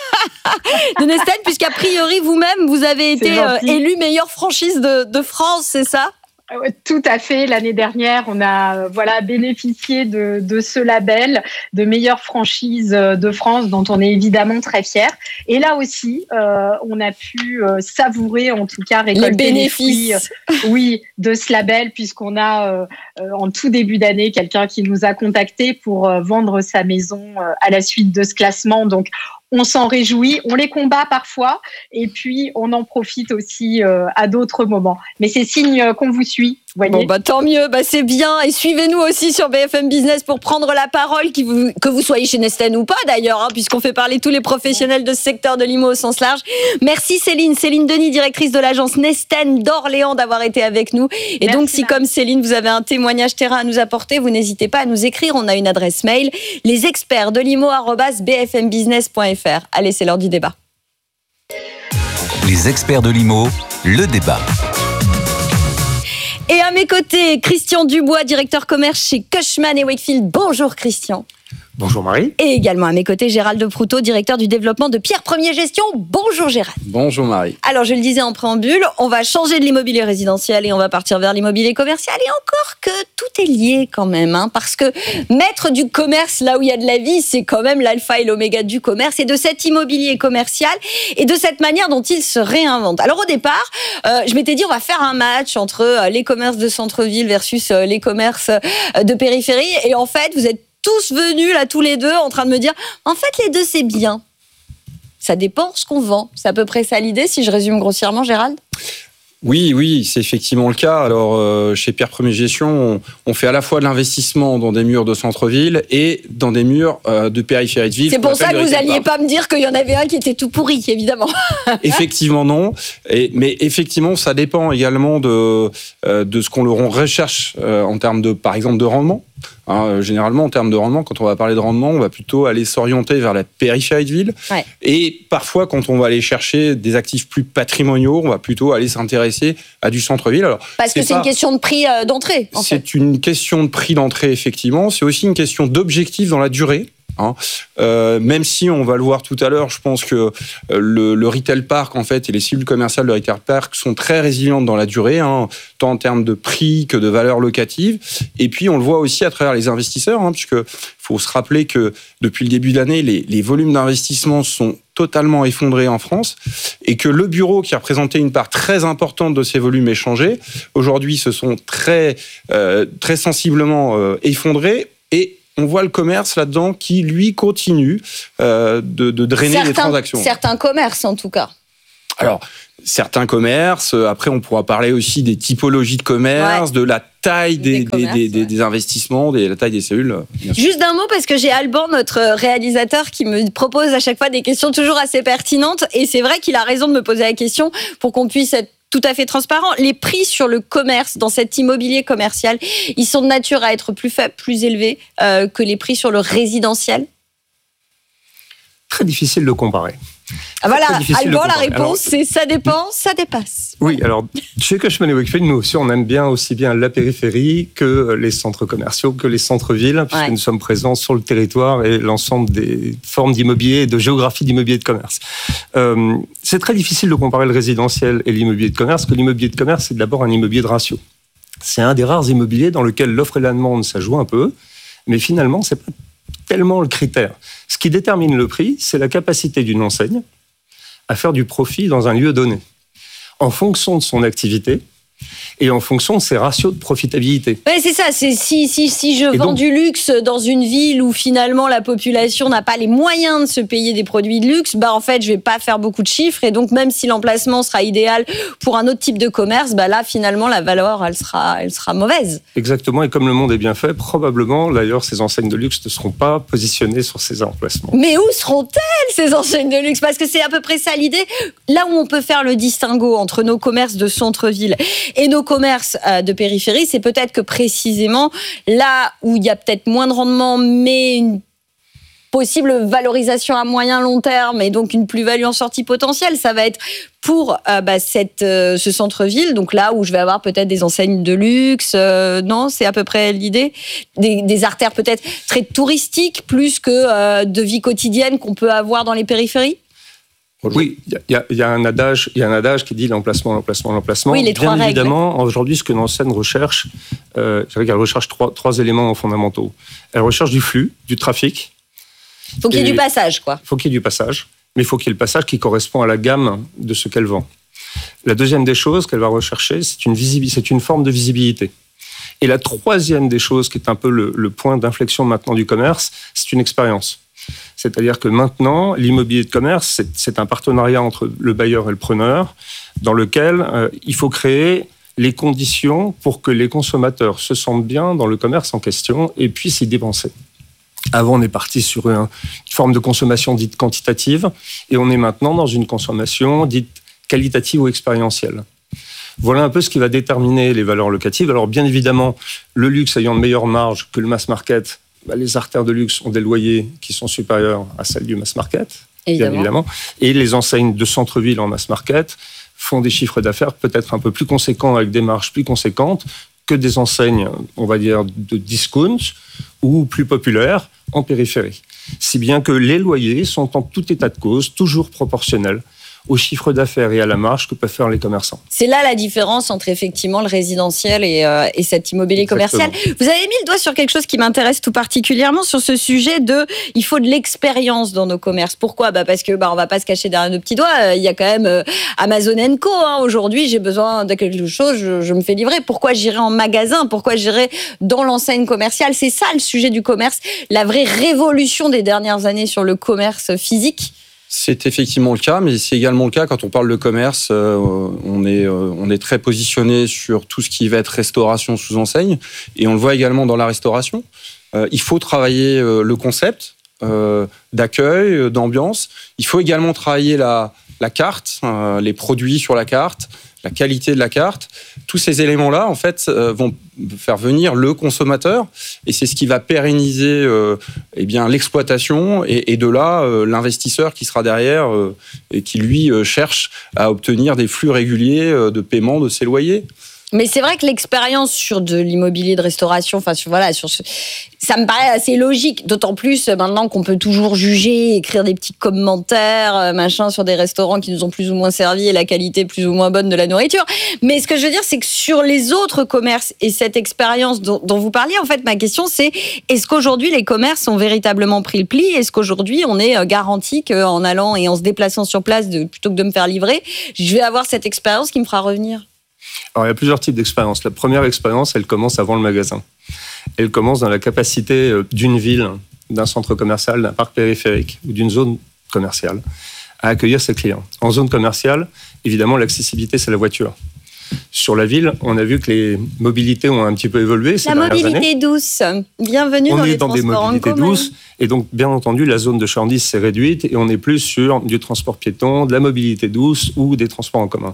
de Nestlé, puisqu'a priori, vous-même, vous avez été euh, élu meilleure franchise de, de France, c'est ça ? Tout à fait. L'année dernière, on a voilà bénéficié de, de ce label de meilleure franchise de France, dont on est évidemment très fiers. Et là aussi, euh, on a pu euh, savourer, en tout cas, récolter les bénéfices, les fruits, oui, de ce label, puisqu'on a euh, en tout début d'année quelqu'un qui nous a contacté pour euh, vendre sa maison euh, à la suite de ce classement. Donc on s'en réjouit, on les combat parfois, et puis on en profite aussi euh, à d'autres moments. Mais c'est signe qu'on vous suit, voyez. Bon, bah, tant mieux, bah, c'est bien. Et suivez-nous aussi sur B F M Business pour prendre la parole, qui vous, que vous soyez chez Nestlé ou pas d'ailleurs, hein, puisqu'on fait parler tous les professionnels de ce secteur de l'I M O au sens large. Merci Céline, Céline Denis, directrice de l'agence Nesten d'Orléans, d'avoir été avec nous. Et Merci, donc, si Marie. Comme Céline, vous avez un témoignage terrain à nous apporter, vous n'hésitez pas à nous écrire. On a une adresse mail, les experts de l'I M O arobase b f m business point f r. Allez, c'est l'heure du débat. Les experts de l'I M O, le débat. Et à mes côtés, Christian Dubois, directeur commerce chez Cushman et Wakefield. Bonjour Christian. Bonjour Marie. Et également à mes côtés, Gérald Proutot, directeur du développement de Pierre Premier Gestion. Bonjour Gérald. Bonjour Marie. Alors je le disais en préambule, on va changer de l'immobilier résidentiel et on va partir vers l'immobilier commercial. Et encore que tout est lié quand même, hein, parce que mettre du commerce là où il y a de la vie, c'est quand même l'alpha et l'oméga du commerce et de cet immobilier commercial et de cette manière dont il se réinvente. Alors au départ, euh, je m'étais dit on va faire un match entre euh, les commerces de centre-ville versus euh, les commerces euh, de périphérie. Et en fait, vous êtes tous venus là tous les deux en train de me dire en fait les deux c'est bien, ça dépend ce qu'on vend. C'est à peu près ça l'idée, si je résume grossièrement, Gérald. Oui, oui, c'est effectivement le cas. Alors, euh, chez Pierre Premier Gestion, on, on fait à la fois de l'investissement dans des murs de centre-ville et dans des murs euh, de périphérie de ville. C'est pour ça que vous n'alliez pas me dire qu'il y en avait un qui était tout pourri, évidemment. Effectivement, non. Et, mais effectivement, ça dépend également de, euh, de ce qu'on leur recherche euh, en termes de, par exemple, de rendement. Hein, généralement, en termes de rendement, quand on va parler de rendement, on va plutôt aller s'orienter vers la périphérie de ville. Ouais. Et parfois, quand on va aller chercher des actifs plus patrimoniaux, on va plutôt aller s'intéresser à du centre-ville. Alors, Parce que c'est pas... une question de prix euh, d'entrée, en C'est fait. une question de prix d'entrée, effectivement. C'est aussi une question d'objectif dans la durée. Hein. Euh, même si on va le voir tout à l'heure, je pense que euh, le, le retail park en fait et les cibles commerciales de retail park sont très résilientes dans la durée, hein, tant en termes de prix que de valeur locative. Et puis on le voit aussi à travers les investisseurs, hein, puisque faut se rappeler que depuis le début de l'année, les, les volumes d'investissement sont totalement effondrés en France et que le bureau qui représentait une part très importante de ces volumes échangés, aujourd'hui se sont très, euh, très sensiblement euh, effondrés et on voit le commerce là-dedans qui, lui, continue euh, de, de drainer certains, les transactions. Certains commerces, en tout cas. Alors, certains commerces, après on pourra parler aussi des typologies de commerce, ouais. de la taille des, des, des, des, des, ouais. des investissements, de la taille des cellules. Juste d'un mot, parce que j'ai Alban, notre réalisateur, qui me propose à chaque fois des questions toujours assez pertinentes, et c'est vrai qu'il a raison de me poser la question pour qu'on puisse être tout à fait transparent. Les prix sur le commerce, dans cet immobilier commercial, ils sont de nature à être plus faibles, plus élevés euh, que les prix sur le résidentiel ? Très difficile de comparer. Ah voilà, Alban, la réponse, alors, c'est ça dépend, ça dépasse. Oui, alors, chez Cushman et Wakefield, nous aussi, on aime bien aussi bien la périphérie que les centres commerciaux, que les centres-villes, puisque ouais. nous sommes présents sur le territoire et l'ensemble des formes d'immobilier et de géographie d'immobilier de commerce. Euh, c'est très difficile de comparer le résidentiel et l'immobilier de commerce, parce que l'immobilier de commerce, c'est d'abord un immobilier de ratio. C'est un des rares immobiliers dans lequel l'offre et la demande, ça joue un peu, mais finalement, c'est pas tellement le critère. Ce qui détermine le prix, c'est la capacité d'une enseigne à faire du profit dans un lieu donné, en fonction de son activité et en fonction de ses ratios de profitabilité. Oui, c'est ça. C'est si, si, si je et vends donc, du luxe dans une ville où finalement la population n'a pas les moyens de se payer des produits de luxe, bah en fait, je vais pas faire beaucoup de chiffres. Et donc, même si l'emplacement sera idéal pour un autre type de commerce, bah là, finalement, la valeur, elle sera, elle sera mauvaise. Exactement. Et comme le monde est bien fait, probablement, d'ailleurs, ces enseignes de luxe ne seront pas positionnées sur ces emplacements. Mais où seront-elles, ces enseignes de luxe ? Parce que c'est à peu près ça l'idée. Là où on peut faire le distinguo entre nos commerces de centre-ville et nos commerces de périphérie, c'est peut-être que précisément là où il y a peut-être moins de rendement, mais une possible valorisation à moyen long terme et donc une plus-value en sortie potentielle, ça va être pour euh, bah, cette, euh, ce centre-ville, donc là où je vais avoir peut-être des enseignes de luxe, euh, non, c'est à peu près l'idée, des, des artères peut-être très touristiques plus que euh, de vie quotidienne qu'on peut avoir dans les périphéries. Oui, il y, y, y a un adage, il y a un adage qui dit l'emplacement, l'emplacement, l'emplacement. Oui, les trois Bien règles. évidemment, aujourd'hui, ce que l'enseigne recherche, euh, je dirais qu'elle recherche trois, trois éléments fondamentaux. Elle recherche du flux, du trafic. Il faut qu'il y ait du passage, quoi. Il faut qu'il y ait du passage, mais il faut qu'il y ait le passage qui correspond à la gamme de ce qu'elle vend. La deuxième des choses qu'elle va rechercher, c'est une, visibilité, c'est une forme de visibilité. Et la troisième des choses, qui est un peu le, le point d'inflexion maintenant du commerce, c'est une expérience. C'est-à-dire que maintenant, l'immobilier de commerce, c'est, c'est un partenariat entre le bailleur et le preneur, dans lequel euh, il faut créer les conditions pour que les consommateurs se sentent bien dans le commerce en question et puissent y dépenser. Avant, on est parti sur une forme de consommation dite quantitative, et on est maintenant dans une consommation dite qualitative ou expérientielle. Voilà un peu ce qui va déterminer les valeurs locatives. Alors bien évidemment, le luxe ayant de meilleures marges que le mass market, bah, les artères de luxe ont des loyers qui sont supérieurs à celles du mass market, évidemment. bien évidemment. Et les enseignes de centre-ville en mass market font des chiffres d'affaires peut-être un peu plus conséquents, avec des marges plus conséquentes, que des enseignes, on va dire, de discount ou plus populaires en périphérie. Si bien que les loyers sont en tout état de cause toujours proportionnels au chiffre d'affaires et à la marge que peuvent faire les commerçants. C'est là la différence entre effectivement le résidentiel et, euh, et cet immobilier Exactement. commercial. Vous avez mis le doigt sur quelque chose qui m'intéresse tout particulièrement, sur ce sujet de il faut de l'expérience dans nos commerces. Pourquoi ? Bah parce que bah on va pas se cacher derrière nos petits doigts. Il y a quand même euh, Amazon and Co. Hein. Aujourd'hui, j'ai besoin de quelque chose, je, je me fais livrer. Pourquoi j'irai en magasin ? Pourquoi j'irai dans l'enseigne commerciale ? C'est ça le sujet du commerce, la vraie révolution des dernières années sur le commerce physique. C'est effectivement le cas, mais c'est également le cas quand on parle de commerce. Euh, on est, euh, on est très positionné sur tout ce qui va être restauration sous enseigne, et on le voit également dans la restauration. Euh, il faut travailler euh, le concept euh, d'accueil, euh, d'ambiance. Il faut également travailler la, la carte, euh, les produits sur la carte, la qualité de la carte. Tous ces éléments-là, en fait, euh, vont faire venir le consommateur, et c'est ce qui va pérenniser euh, eh bien, l'exploitation, et, et de là, euh, l'investisseur qui sera derrière euh, et qui, lui, euh, cherche à obtenir des flux réguliers euh, de paiement de ses loyers. Mais c'est vrai que l'expérience sur de l'immobilier de restauration, enfin sur, voilà, sur ce, ça me paraît assez logique. D'autant plus maintenant qu'on peut toujours juger, écrire des petits commentaires, machin, sur des restaurants qui nous ont plus ou moins servi et la qualité plus ou moins bonne de la nourriture. Mais ce que je veux dire, c'est que sur les autres commerces et cette expérience dont, dont vous parliez, en fait, ma question, c'est est-ce qu'aujourd'hui les commerces ont véritablement pris le pli ? Est-ce qu'aujourd'hui on est garanti qu'en allant et en se déplaçant sur place, de, plutôt que de me faire livrer, je vais avoir cette expérience qui me fera revenir ? Alors, il y a plusieurs types d'expériences. La première expérience, elle commence avant le magasin. Elle commence dans la capacité d'une ville, d'un centre commercial, d'un parc périphérique ou d'une zone commerciale à accueillir ses clients. En zone commerciale, évidemment, l'accessibilité, c'est la voiture. Sur la ville, on a vu que les mobilités ont un petit peu évolué ces dernières années. La mobilité douce. Bienvenue on dans les les transports en commun. On est dans des mobilités douces. Et donc, bien entendu, la zone de chalandise s'est réduite et on est plus sur du transport piéton, de la mobilité douce ou des transports en commun.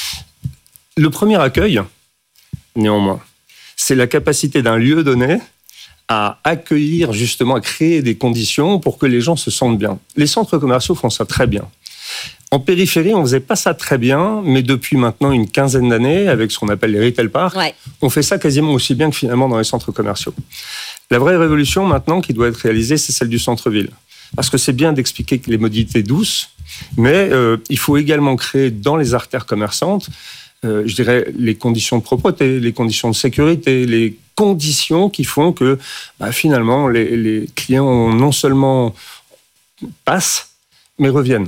Le premier accueil, néanmoins, c'est la capacité d'un lieu donné à accueillir, justement, à créer des conditions pour que les gens se sentent bien. Les centres commerciaux font ça très bien. En périphérie, on ne faisait pas ça très bien, mais depuis maintenant une quinzaine d'années, avec ce qu'on appelle les retail parks, ouais. on fait ça quasiment aussi bien que finalement dans les centres commerciaux. La vraie révolution maintenant qui doit être réalisée, c'est celle du centre-ville. Parce que c'est bien d'expliquer que les mobilités douces, mais euh, il faut également créer dans les artères commerçantes Euh, je dirais, les conditions de propreté, les conditions de sécurité, les conditions qui font que bah, finalement les, les clients non seulement passent, mais reviennent.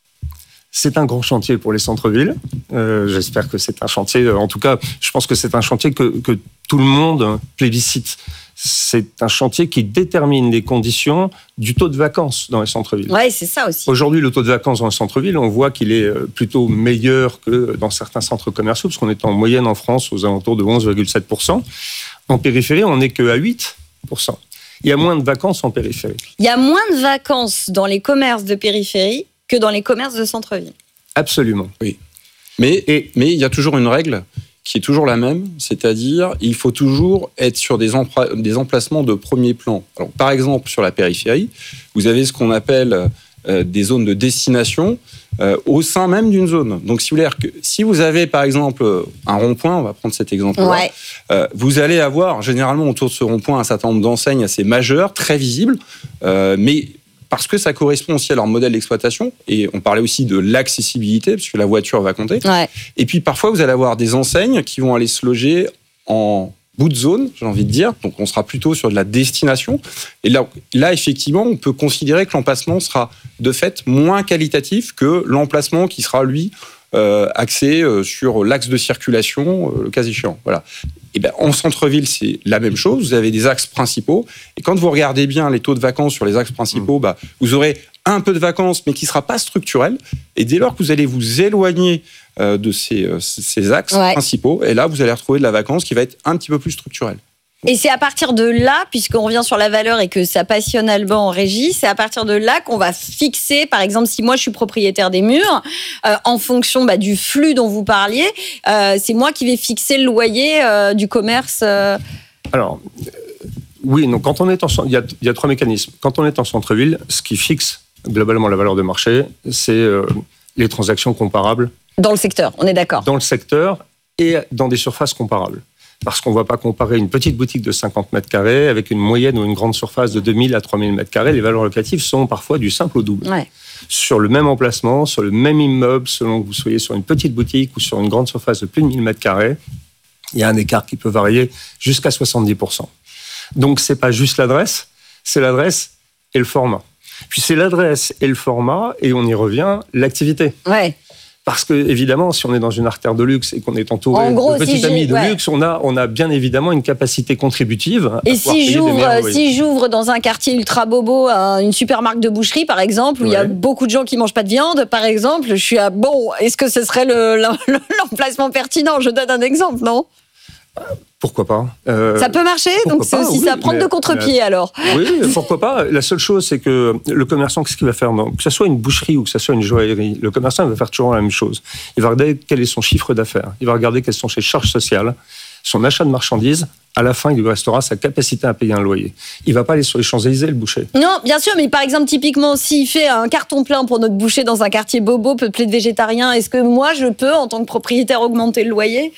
C'est un grand chantier pour les centres-villes. Euh, j'espère que c'est un chantier, en tout cas, je pense que c'est un chantier que, que tout le monde plébiscite. C'est un chantier qui détermine les conditions du taux de vacances dans les centres-villes. Oui, c'est ça aussi. Aujourd'hui, le taux de vacances dans les centres-villes, on voit qu'il est plutôt meilleur que dans certains centres commerciaux, parce qu'on est en moyenne en France aux alentours de onze virgule sept pour cent. En périphérie, on n'est qu'à huit pour cent. Il y a moins de vacances en périphérie. Il y a moins de vacances dans les commerces de périphérie que dans les commerces de centre-ville. Absolument. Oui. Mais, et, mais il y a toujours une règle qui est toujours la même, c'est-à-dire il faut toujours être sur des, empra- des emplacements de premier plan. Alors, par exemple, sur la périphérie, vous avez ce qu'on appelle euh, des zones de destination euh, au sein même d'une zone. Donc, si vous, voulez, si vous avez, par exemple, un rond-point, on va prendre cet exemple-là, ouais. euh, vous allez avoir généralement autour de ce rond-point un certain nombre d'enseignes assez majeures, très visibles, euh, mais parce que ça correspond aussi à leur modèle d'exploitation. Et on parlait aussi de l'accessibilité, parce que la voiture va compter. Ouais. Et puis, parfois, vous allez avoir des enseignes qui vont aller se loger en bout de zone, j'ai envie de dire. Donc, on sera plutôt sur de la destination. Et là, là effectivement, on peut considérer que l'emplacement sera, de fait, moins qualitatif que l'emplacement qui sera, lui, euh, axé euh, sur l'axe de circulation, euh, le cas échéant. Voilà. Et ben, en centre-ville, c'est la même chose. Vous avez des axes principaux. Et quand vous regardez bien les taux de vacances sur les axes principaux, mmh. bah, vous aurez un peu de vacances, mais qui ne sera pas structurel. Et dès lors que vous allez vous éloigner euh, de ces, euh, ces axes ouais. principaux, et là, vous allez retrouver de la vacance qui va être un petit peu plus structurelle. Et c'est à partir de là, puisqu'on revient sur la valeur et que ça passionne Alban en régie, c'est à partir de là qu'on va fixer, par exemple, si moi je suis propriétaire des murs, euh, en fonction bah, du flux dont vous parliez, euh, c'est moi qui vais fixer le loyer euh, du commerce. Euh... Alors, euh, oui, donc quand on est en, il y a, il y a trois mécanismes. Quand on est en centre-ville, ce qui fixe globalement la valeur de marché, c'est euh, les transactions comparables. Dans le secteur, on est d'accord. Dans le secteur et dans des surfaces comparables. Parce qu'on ne va pas comparer une petite boutique de cinquante mètres carrés avec une moyenne ou une grande surface de deux mille à trois mille mètres carrés. Les valeurs locatives sont parfois du simple au double. Ouais. Sur le même emplacement, sur le même immeuble, selon que vous soyez sur une petite boutique ou sur une grande surface de plus de mille mètres carrés, il y a un écart qui peut varier jusqu'à soixante-dix pour cent. Donc, ce n'est pas juste l'adresse, c'est l'adresse et le format. Puis, c'est l'adresse et le format, et on y revient, l'activité. Ouais. Parce que, évidemment, si on est dans une artère de luxe et qu'on est entouré en gros, de petits si amis de ouais. luxe, on a, on a bien évidemment une capacité contributive. Et si j'ouvre, si j'ouvre dans un quartier ultra bobo une super marque de boucherie, par exemple, où ouais. il y a beaucoup de gens qui ne mangent pas de viande, par exemple, je suis à bon, est-ce que ce serait le, le, l'emplacement pertinent ? Je donne un exemple, non ? Pourquoi pas euh, Ça peut marcher, donc c'est pas, aussi oui, ça, prendre mais, de contre-pied euh, alors. Oui, pourquoi pas. La seule chose, c'est que le commerçant, qu'est-ce qu'il va faire? Que ce soit une boucherie ou que ce soit une joaillerie, le commerçant il va faire toujours la même chose. Il va regarder quel est son chiffre d'affaires, il va regarder quelles sont ses charges sociales, son achat de marchandises. À la fin, il lui restera sa capacité à payer un loyer. Il ne va pas aller sur les Champs-Élysées, le boucher. Non, bien sûr, mais par exemple, typiquement, s'il fait un carton plein pour notre boucher dans un quartier bobo peuplé de végétariens, est-ce que moi, je peux, en tant que propriétaire, augmenter le loyer?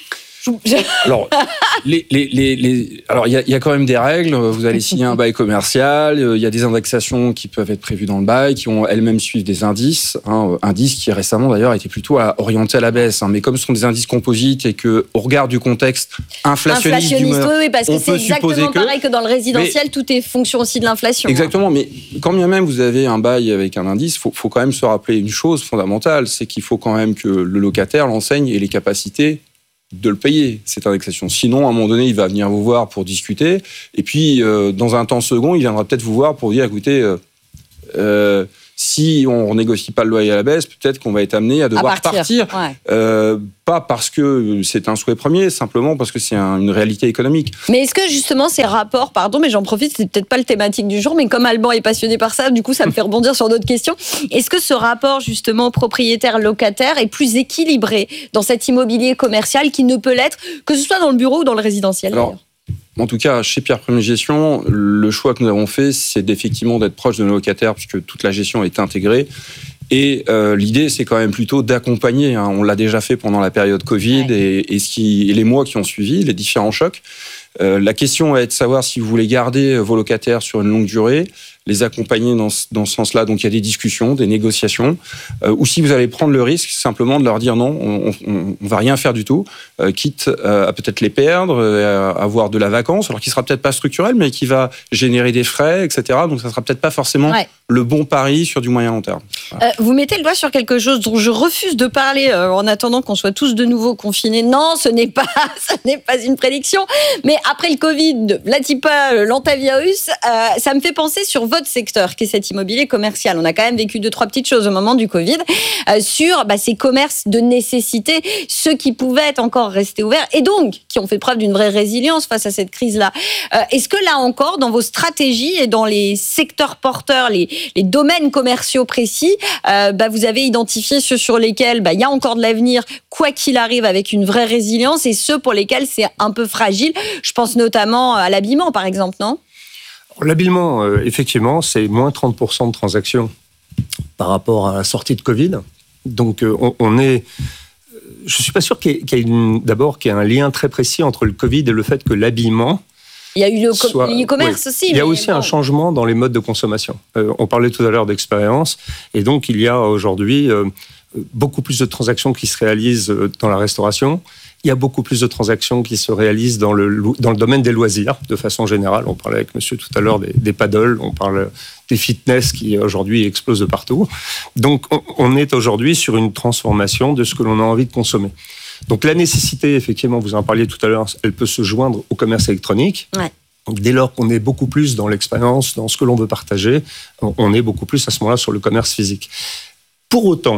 Alors, les, les, les, les, alors il y, y a quand même des règles. Vous allez signer un bail commercial. Il y a des indexations qui peuvent être prévues dans le bail, qui ont elles-mêmes suivre des indices. Hein, indices qui récemment d'ailleurs étaient plutôt à, orientés à la baisse. Hein, mais comme ce sont des indices composites et que, au regard du contexte inflationniste, inflationniste d'humeur, oui, oui, parce que c'est exactement que, pareil que dans le résidentiel. mais, tout est fonction aussi de l'inflation. Exactement. Hein. Mais quand bien même vous avez un bail avec un indice, faut, faut quand même se rappeler une chose fondamentale, c'est qu'il faut quand même que le locataire, l'enseigne, ait les capacités de le payer, cette indexation. Sinon, à un moment donné, il va venir vous voir pour discuter. Et puis, euh, dans un temps second, il viendra peut-être vous voir pour dire, écoutez, euh, euh, si on ne négocie pas le loyer à la baisse, peut-être qu'on va être amené à devoir à partir. partir. Ouais. Euh, pas parce que c'est un souhait premier, simplement parce que c'est un, une réalité économique. Mais est-ce que justement ces rapports, pardon, mais j'en profite, c'est peut-être pas le thématique du jour, mais comme Alban est passionné par ça, du coup ça me fait rebondir sur d'autres questions. Est-ce que ce rapport justement propriétaire-locataire est plus équilibré dans cet immobilier commercial qui ne peut l'être, que ce soit dans le bureau ou dans le résidentiel? Alors, en tout cas, chez Pierre Premier Gestion, le choix que nous avons fait, c'est effectivement d'être proche de nos locataires, puisque toute la gestion est intégrée. Et euh, l'idée, c'est quand même plutôt d'accompagner. Hein. On l'a déjà fait pendant la période Covid ouais. et, et, ce qui, et les mois qui ont suivi, les différents chocs. Euh, la question est de savoir si vous voulez garder vos locataires sur une longue durée, les accompagner dans ce, dans ce sens-là. Donc, il y a des discussions, des négociations. Euh, ou si vous allez prendre le risque simplement de leur dire non, on ne va rien faire du tout, euh, quitte euh, à peut-être les perdre, euh, à avoir de la vacance, alors qui ne sera peut-être pas structurel, mais qui va générer des frais, et cetera. Donc, ça ne sera peut-être pas forcément ouais. le bon pari sur du moyen long terme. Voilà. Euh, vous mettez le doigt sur quelque chose dont je refuse de parler euh, en attendant qu'on soit tous de nouveau confinés. Non, ce n'est pas, ce n'est pas une prédiction. Mais après le Covid, l'Atipa, l'antavirus, euh, ça me fait penser sur votre secteur, qui est cet immobilier commercial. On a quand même vécu deux, trois petites choses au moment du Covid euh, sur bah, ces commerces de nécessité, ceux qui pouvaient encore rester ouverts et donc qui ont fait preuve d'une vraie résilience face à cette crise-là. Euh, est-ce que là encore, dans vos stratégies et dans les secteurs porteurs, les, les domaines commerciaux précis, euh, bah, vous avez identifié ceux sur lesquels bah, il y a encore de l'avenir, quoi qu'il arrive, avec une vraie résilience, et ceux pour lesquels c'est un peu fragile? Je pense notamment à l'habillement, par exemple, non ? L'habillement, euh, effectivement, c'est moins trente pour cent de transactions par rapport à la sortie de Covid. Donc, euh, on, on est... Je ne suis pas sûr qu'il y ait, qu'il y ait une, d'abord qu'il y ait un lien très précis entre le Covid et le fait que l'habillement... Il y a eu le soit, e-commerce oui. aussi. Il y a mais aussi bon. un changement dans les modes de consommation. Euh, on parlait tout à l'heure d'expérience, et donc il y a aujourd'hui euh, beaucoup plus de transactions qui se réalisent dans la restauration. Il y a beaucoup plus de transactions qui se réalisent dans le, dans le domaine des loisirs, de façon générale. On parlait avec monsieur tout à l'heure des, des paddles, on parle des fitness qui aujourd'hui explosent de partout. Donc on, on est aujourd'hui sur une transformation de ce que l'on a envie de consommer. Donc la nécessité, effectivement, vous en parliez tout à l'heure, elle peut se joindre au commerce électronique. Ouais. Donc, dès lors qu'on est beaucoup plus dans l'expérience, dans ce que l'on veut partager, on est beaucoup plus à ce moment-là sur le commerce physique. Pour autant,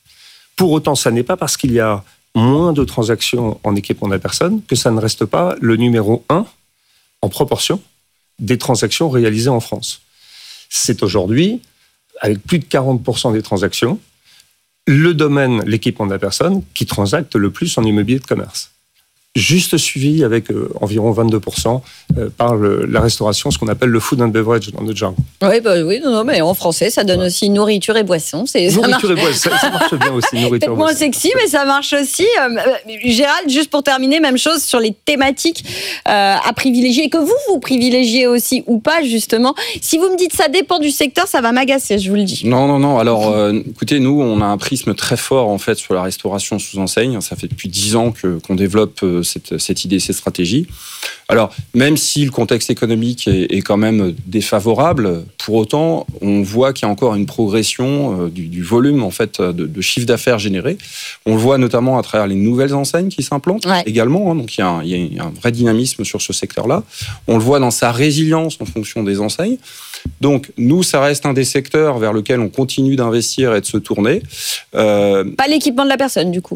pour autant, ça n'est pas parce qu'il y a moins de transactions en équipement de la personne que ça ne reste pas le numéro un en proportion des transactions réalisées en France. C'est aujourd'hui, avec plus de quarante pour cent des transactions, le domaine, l'équipement de la personne, qui transacte le plus en immobilier de commerce. Juste suivi avec euh, environ vingt-deux pour cent euh, par le, la restauration, ce qu'on appelle le food and beverage dans notre jargon. Oui, bah, oui non, non, mais en français, ça donne ouais. aussi nourriture et boisson. C'est, nourriture ça et boisson, ça, ça marche bien aussi. Peut-être moins sexy, mais ça marche aussi. Euh, Gérald, juste pour terminer, même chose sur les thématiques euh, à privilégier, que vous, vous privilégiez aussi ou pas, justement. Si vous me dites ça dépend du secteur, ça va m'agacer, je vous le dis. Non, non, non. Alors, euh, écoutez, nous, on a un prisme très fort, en fait, sur la restauration sous enseigne. Ça fait depuis dix ans que, qu'on développe euh, Cette, cette idée, ces stratégies. Alors, même si le contexte économique est, est quand même défavorable pour autant, on voit qu'il y a encore une progression du, du volume en fait de, de chiffre d'affaires généré. On le voit notamment à travers les nouvelles enseignes qui s'implantent ouais. également. Hein, donc il y, a un, il y a un vrai dynamisme sur ce secteur-là. On le voit dans sa résilience en fonction des enseignes. Donc, nous, ça reste un des secteurs vers lequel on continue d'investir et de se tourner. Euh... Pas l'équipement de la personne, du coup.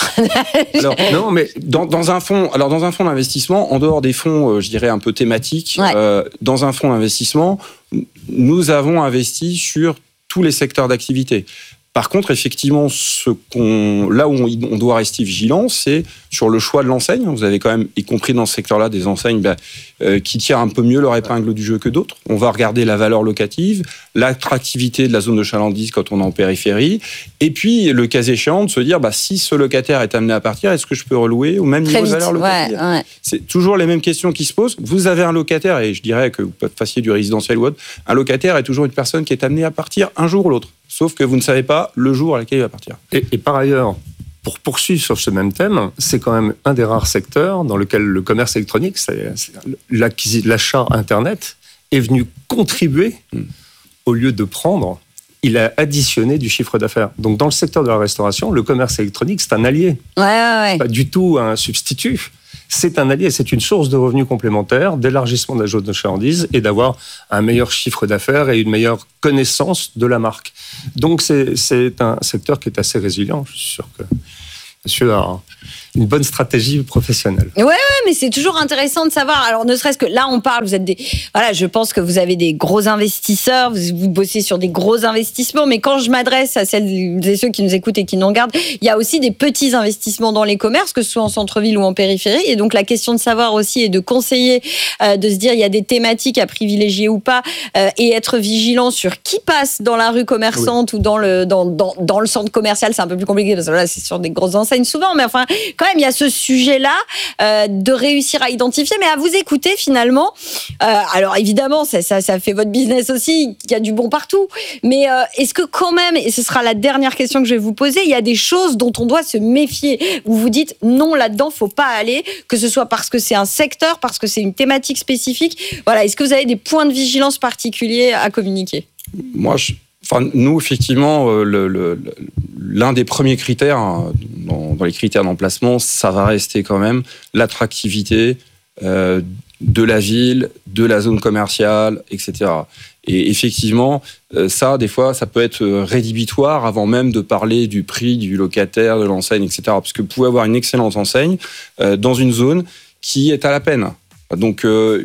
alors, non, mais dans, dans un fonds, alors dans un fonds d'investissement, en dehors des fonds, euh, je dirais un peu thématiques, ouais. euh, dans un fonds d'investissement, nous avons investi sur tous les secteurs d'activité. Par contre, effectivement, ce qu'on, là où on, on doit rester vigilant, c'est sur le choix de l'enseigne. Vous avez quand même, y compris dans ce secteur-là, des enseignes bah, euh, qui tirent un peu mieux leur épingle du jeu que d'autres. On va regarder la valeur locative, l'attractivité de la zone de chalandise quand on est en périphérie, et puis, le cas échéant, de se dire, bah, si ce locataire est amené à partir, est-ce que je peux relouer au même Très niveau vite, de valeur locative ouais, ouais. C'est toujours les mêmes questions qui se posent. Vous avez un locataire, et je dirais que vous fassiez du résidentiel ou autre, un locataire est toujours une personne qui est amenée à partir un jour ou l'autre. Sauf que vous ne savez pas le jour à lequel il va partir. Et, et par ailleurs, pour poursuivre sur ce même thème, c'est quand même un des rares secteurs dans lequel le commerce électronique, c'est, c'est l'achat Internet, est venu contribuer, mmh. au lieu de prendre, il a additionné du chiffre d'affaires. Donc dans le secteur de la restauration, le commerce électronique, c'est un allié. Ouais, ouais, ouais. Pas du tout un substitut. C'est un allié, c'est une source de revenus complémentaires, d'élargissement de la zone de chalandise et d'avoir un meilleur chiffre d'affaires et une meilleure connaissance de la marque. Donc c'est, c'est un secteur qui est assez résilient. Je suis sûr que monsieur a une bonne stratégie professionnelle. Ouais, ouais, mais c'est toujours intéressant de savoir. Alors, ne serait-ce que là, on parle, vous êtes des, voilà, je pense que vous avez des gros investisseurs, vous, vous bossez sur des gros investissements, mais quand je m'adresse à celles et ceux qui nous écoutent et qui nous regardent, il y a aussi des petits investissements dans les commerces, que ce soit en centre-ville ou en périphérie. Et donc, la question de savoir aussi et de conseiller, euh, de se dire, il y a des thématiques à privilégier ou pas, euh, et être vigilant sur qui passe dans la rue commerçante oui. ou dans le, dans, dans, dans le centre commercial. C'est un peu plus compliqué parce que là, c'est sur des grosses enseignes souvent, mais enfin, quand même, il y a ce sujet-là euh, de réussir à identifier, mais à vous écouter finalement. Euh, alors évidemment, ça, ça, ça fait votre business aussi, qu'il y a du bon partout. Mais euh, est-ce que quand même, et ce sera la dernière question que je vais vous poser, il y a des choses dont on doit se méfier. Vous vous dites non, là-dedans, faut pas aller, que ce soit parce que c'est un secteur, parce que c'est une thématique spécifique. Voilà, est-ce que vous avez des points de vigilance particuliers à communiquer ? Moi, je... Enfin, nous, effectivement, le, le, l'un des premiers critères, hein, dans, dans les critères d'emplacement, ça va rester quand même l'attractivité euh, de la ville, de la zone commerciale, et cetera. Et effectivement, euh, ça, des fois, ça peut être rédhibitoire avant même de parler du prix du locataire, de l'enseigne, et cetera. Parce que vous pouvez avoir une excellente enseigne euh, dans une zone qui est à la peine. Donc, euh,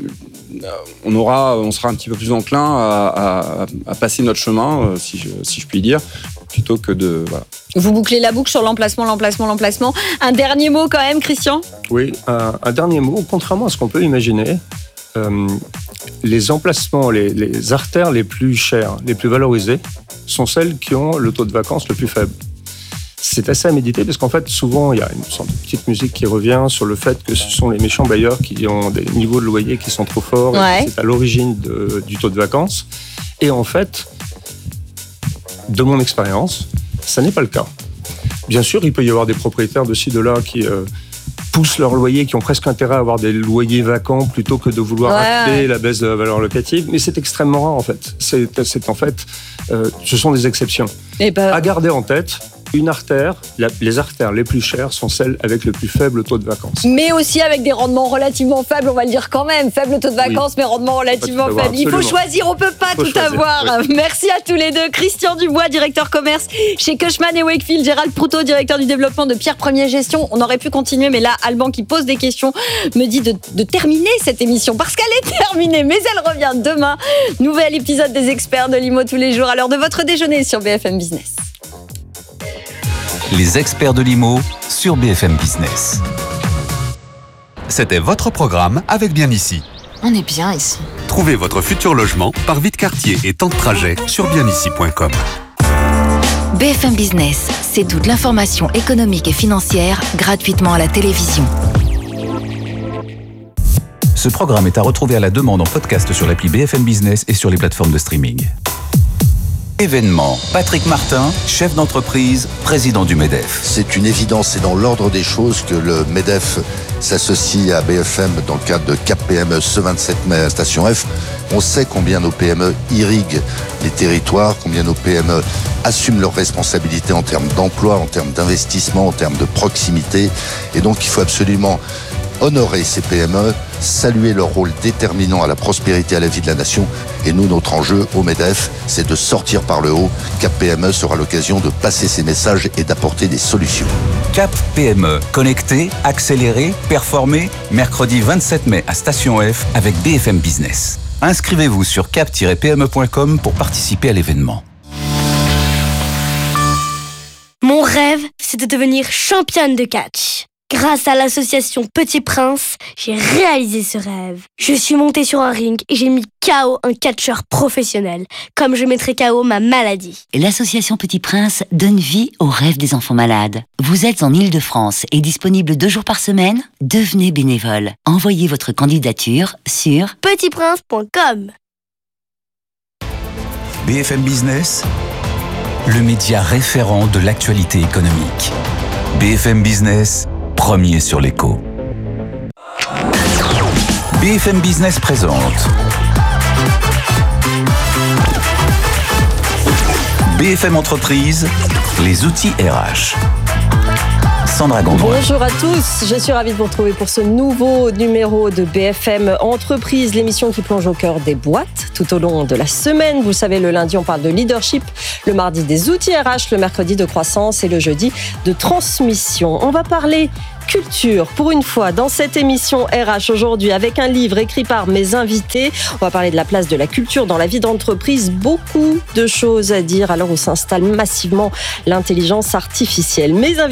on aura, on sera un petit peu plus enclin à, à, à passer notre chemin, euh, si, je, si je puis dire, plutôt que de... Voilà. Vous bouclez la boucle sur l'emplacement, l'emplacement, l'emplacement. Un dernier mot quand même, Christian ? Oui, un, un dernier mot. Contrairement à ce qu'on peut imaginer, euh, les emplacements, les, les artères les plus chères, les plus valorisées, sont celles qui ont le taux de vacances le plus faible. C'est assez à méditer parce qu'en fait, souvent, il y a une sorte de petite musique qui revient sur le fait que ce sont les méchants bailleurs qui ont des niveaux de loyer qui sont trop forts ouais. et que c'est à l'origine de, du taux de vacances. Et en fait, de mon expérience, ça n'est pas le cas. Bien sûr, il peut y avoir des propriétaires de ci, de là qui euh, poussent leur loyer, qui ont presque intérêt à avoir des loyers vacants plutôt que de vouloir ouais. acter la baisse de la valeur locative. Mais c'est extrêmement rare, en fait. C'est, c'est en fait, euh, ce sont des exceptions. Et bah... À garder en tête, une artère, la, les artères les plus chères sont celles avec le plus faible taux de vacances. Mais aussi avec des rendements relativement faibles, on va le dire quand même. Faible taux de vacances, oui. mais rendement relativement faible. Il faut choisir, on ne peut pas tout choisir. avoir. Oui. Merci à tous les deux. Christian Dubois, directeur commerce chez Cushman et Wakefield. Gérald Proutot, directeur du développement de Pierre Premier Gestion. On aurait pu continuer, mais là, Alban qui pose des questions me dit de, de terminer cette émission parce qu'elle est terminée, mais elle revient demain. Nouvel épisode des experts de l'I M O tous les jours à l'heure de votre déjeuner sur B F M Business. Les experts de l'I M O sur B F M Business. C'était votre programme avec Bien Ici. On est bien ici. Trouvez votre futur logement par Vite Quartier et temps de trajet sur bien ici point com. B F M Business, c'est toute l'information économique et financière gratuitement à la télévision. Ce programme est à retrouver à la demande en podcast sur l'appli B F M Business et sur les plateformes de streaming. Événement. Patrick Martin, chef d'entreprise, président du MEDEF. C'est une évidence, c'est dans l'ordre des choses que le MEDEF s'associe à B F M dans le cadre de Cap P M E ce vingt-sept mai à Station F. On sait combien nos P M E irriguent les territoires, combien nos P M E assument leurs responsabilités en termes d'emploi, en termes d'investissement, en termes de proximité. Et donc il faut absolument honorer ces P M E, saluer leur rôle déterminant à la prospérité et à la vie de la nation. Et nous, notre enjeu au MEDEF, c'est de sortir par le haut. Cap P M E sera l'occasion de passer ces messages et d'apporter des solutions. Cap P M E, connecté, accéléré, performé, mercredi vingt-sept mai à Station F avec B F M Business. Inscrivez-vous sur cap tiret p m e point com pour participer à l'événement. Mon rêve, c'est de devenir championne de catch. Grâce à l'association Petit Prince, j'ai réalisé ce rêve. Je suis montée sur un ring et j'ai mis K O un catcheur professionnel, comme je mettrai K O ma maladie. L'association Petit Prince donne vie aux rêves des enfants malades. Vous êtes en Île-de-France et disponible deux jours par semaine ? Devenez bénévole. Envoyez votre candidature sur petit prince point com. B F M Business, le média référent de l'actualité économique. B F M Business, premier sur l'écho. B F M Business présente B F M Entreprise, les outils R H. Sandra Gondouin. Bonjour à tous, je suis ravie de vous retrouver pour ce nouveau numéro de B F M Entreprise, l'émission qui plonge au cœur des boîtes tout au long de la semaine. Vous le savez, le lundi, on parle de leadership, le mardi des outils R H, le mercredi de croissance et le jeudi de transmission. On va parler culture, pour une fois, dans cette émission R H aujourd'hui, avec un livre écrit par mes invités. On va parler de la place de la culture dans la vie d'entreprise. Beaucoup de choses à dire à l'heure où s'installe massivement l'intelligence artificielle. Mes invités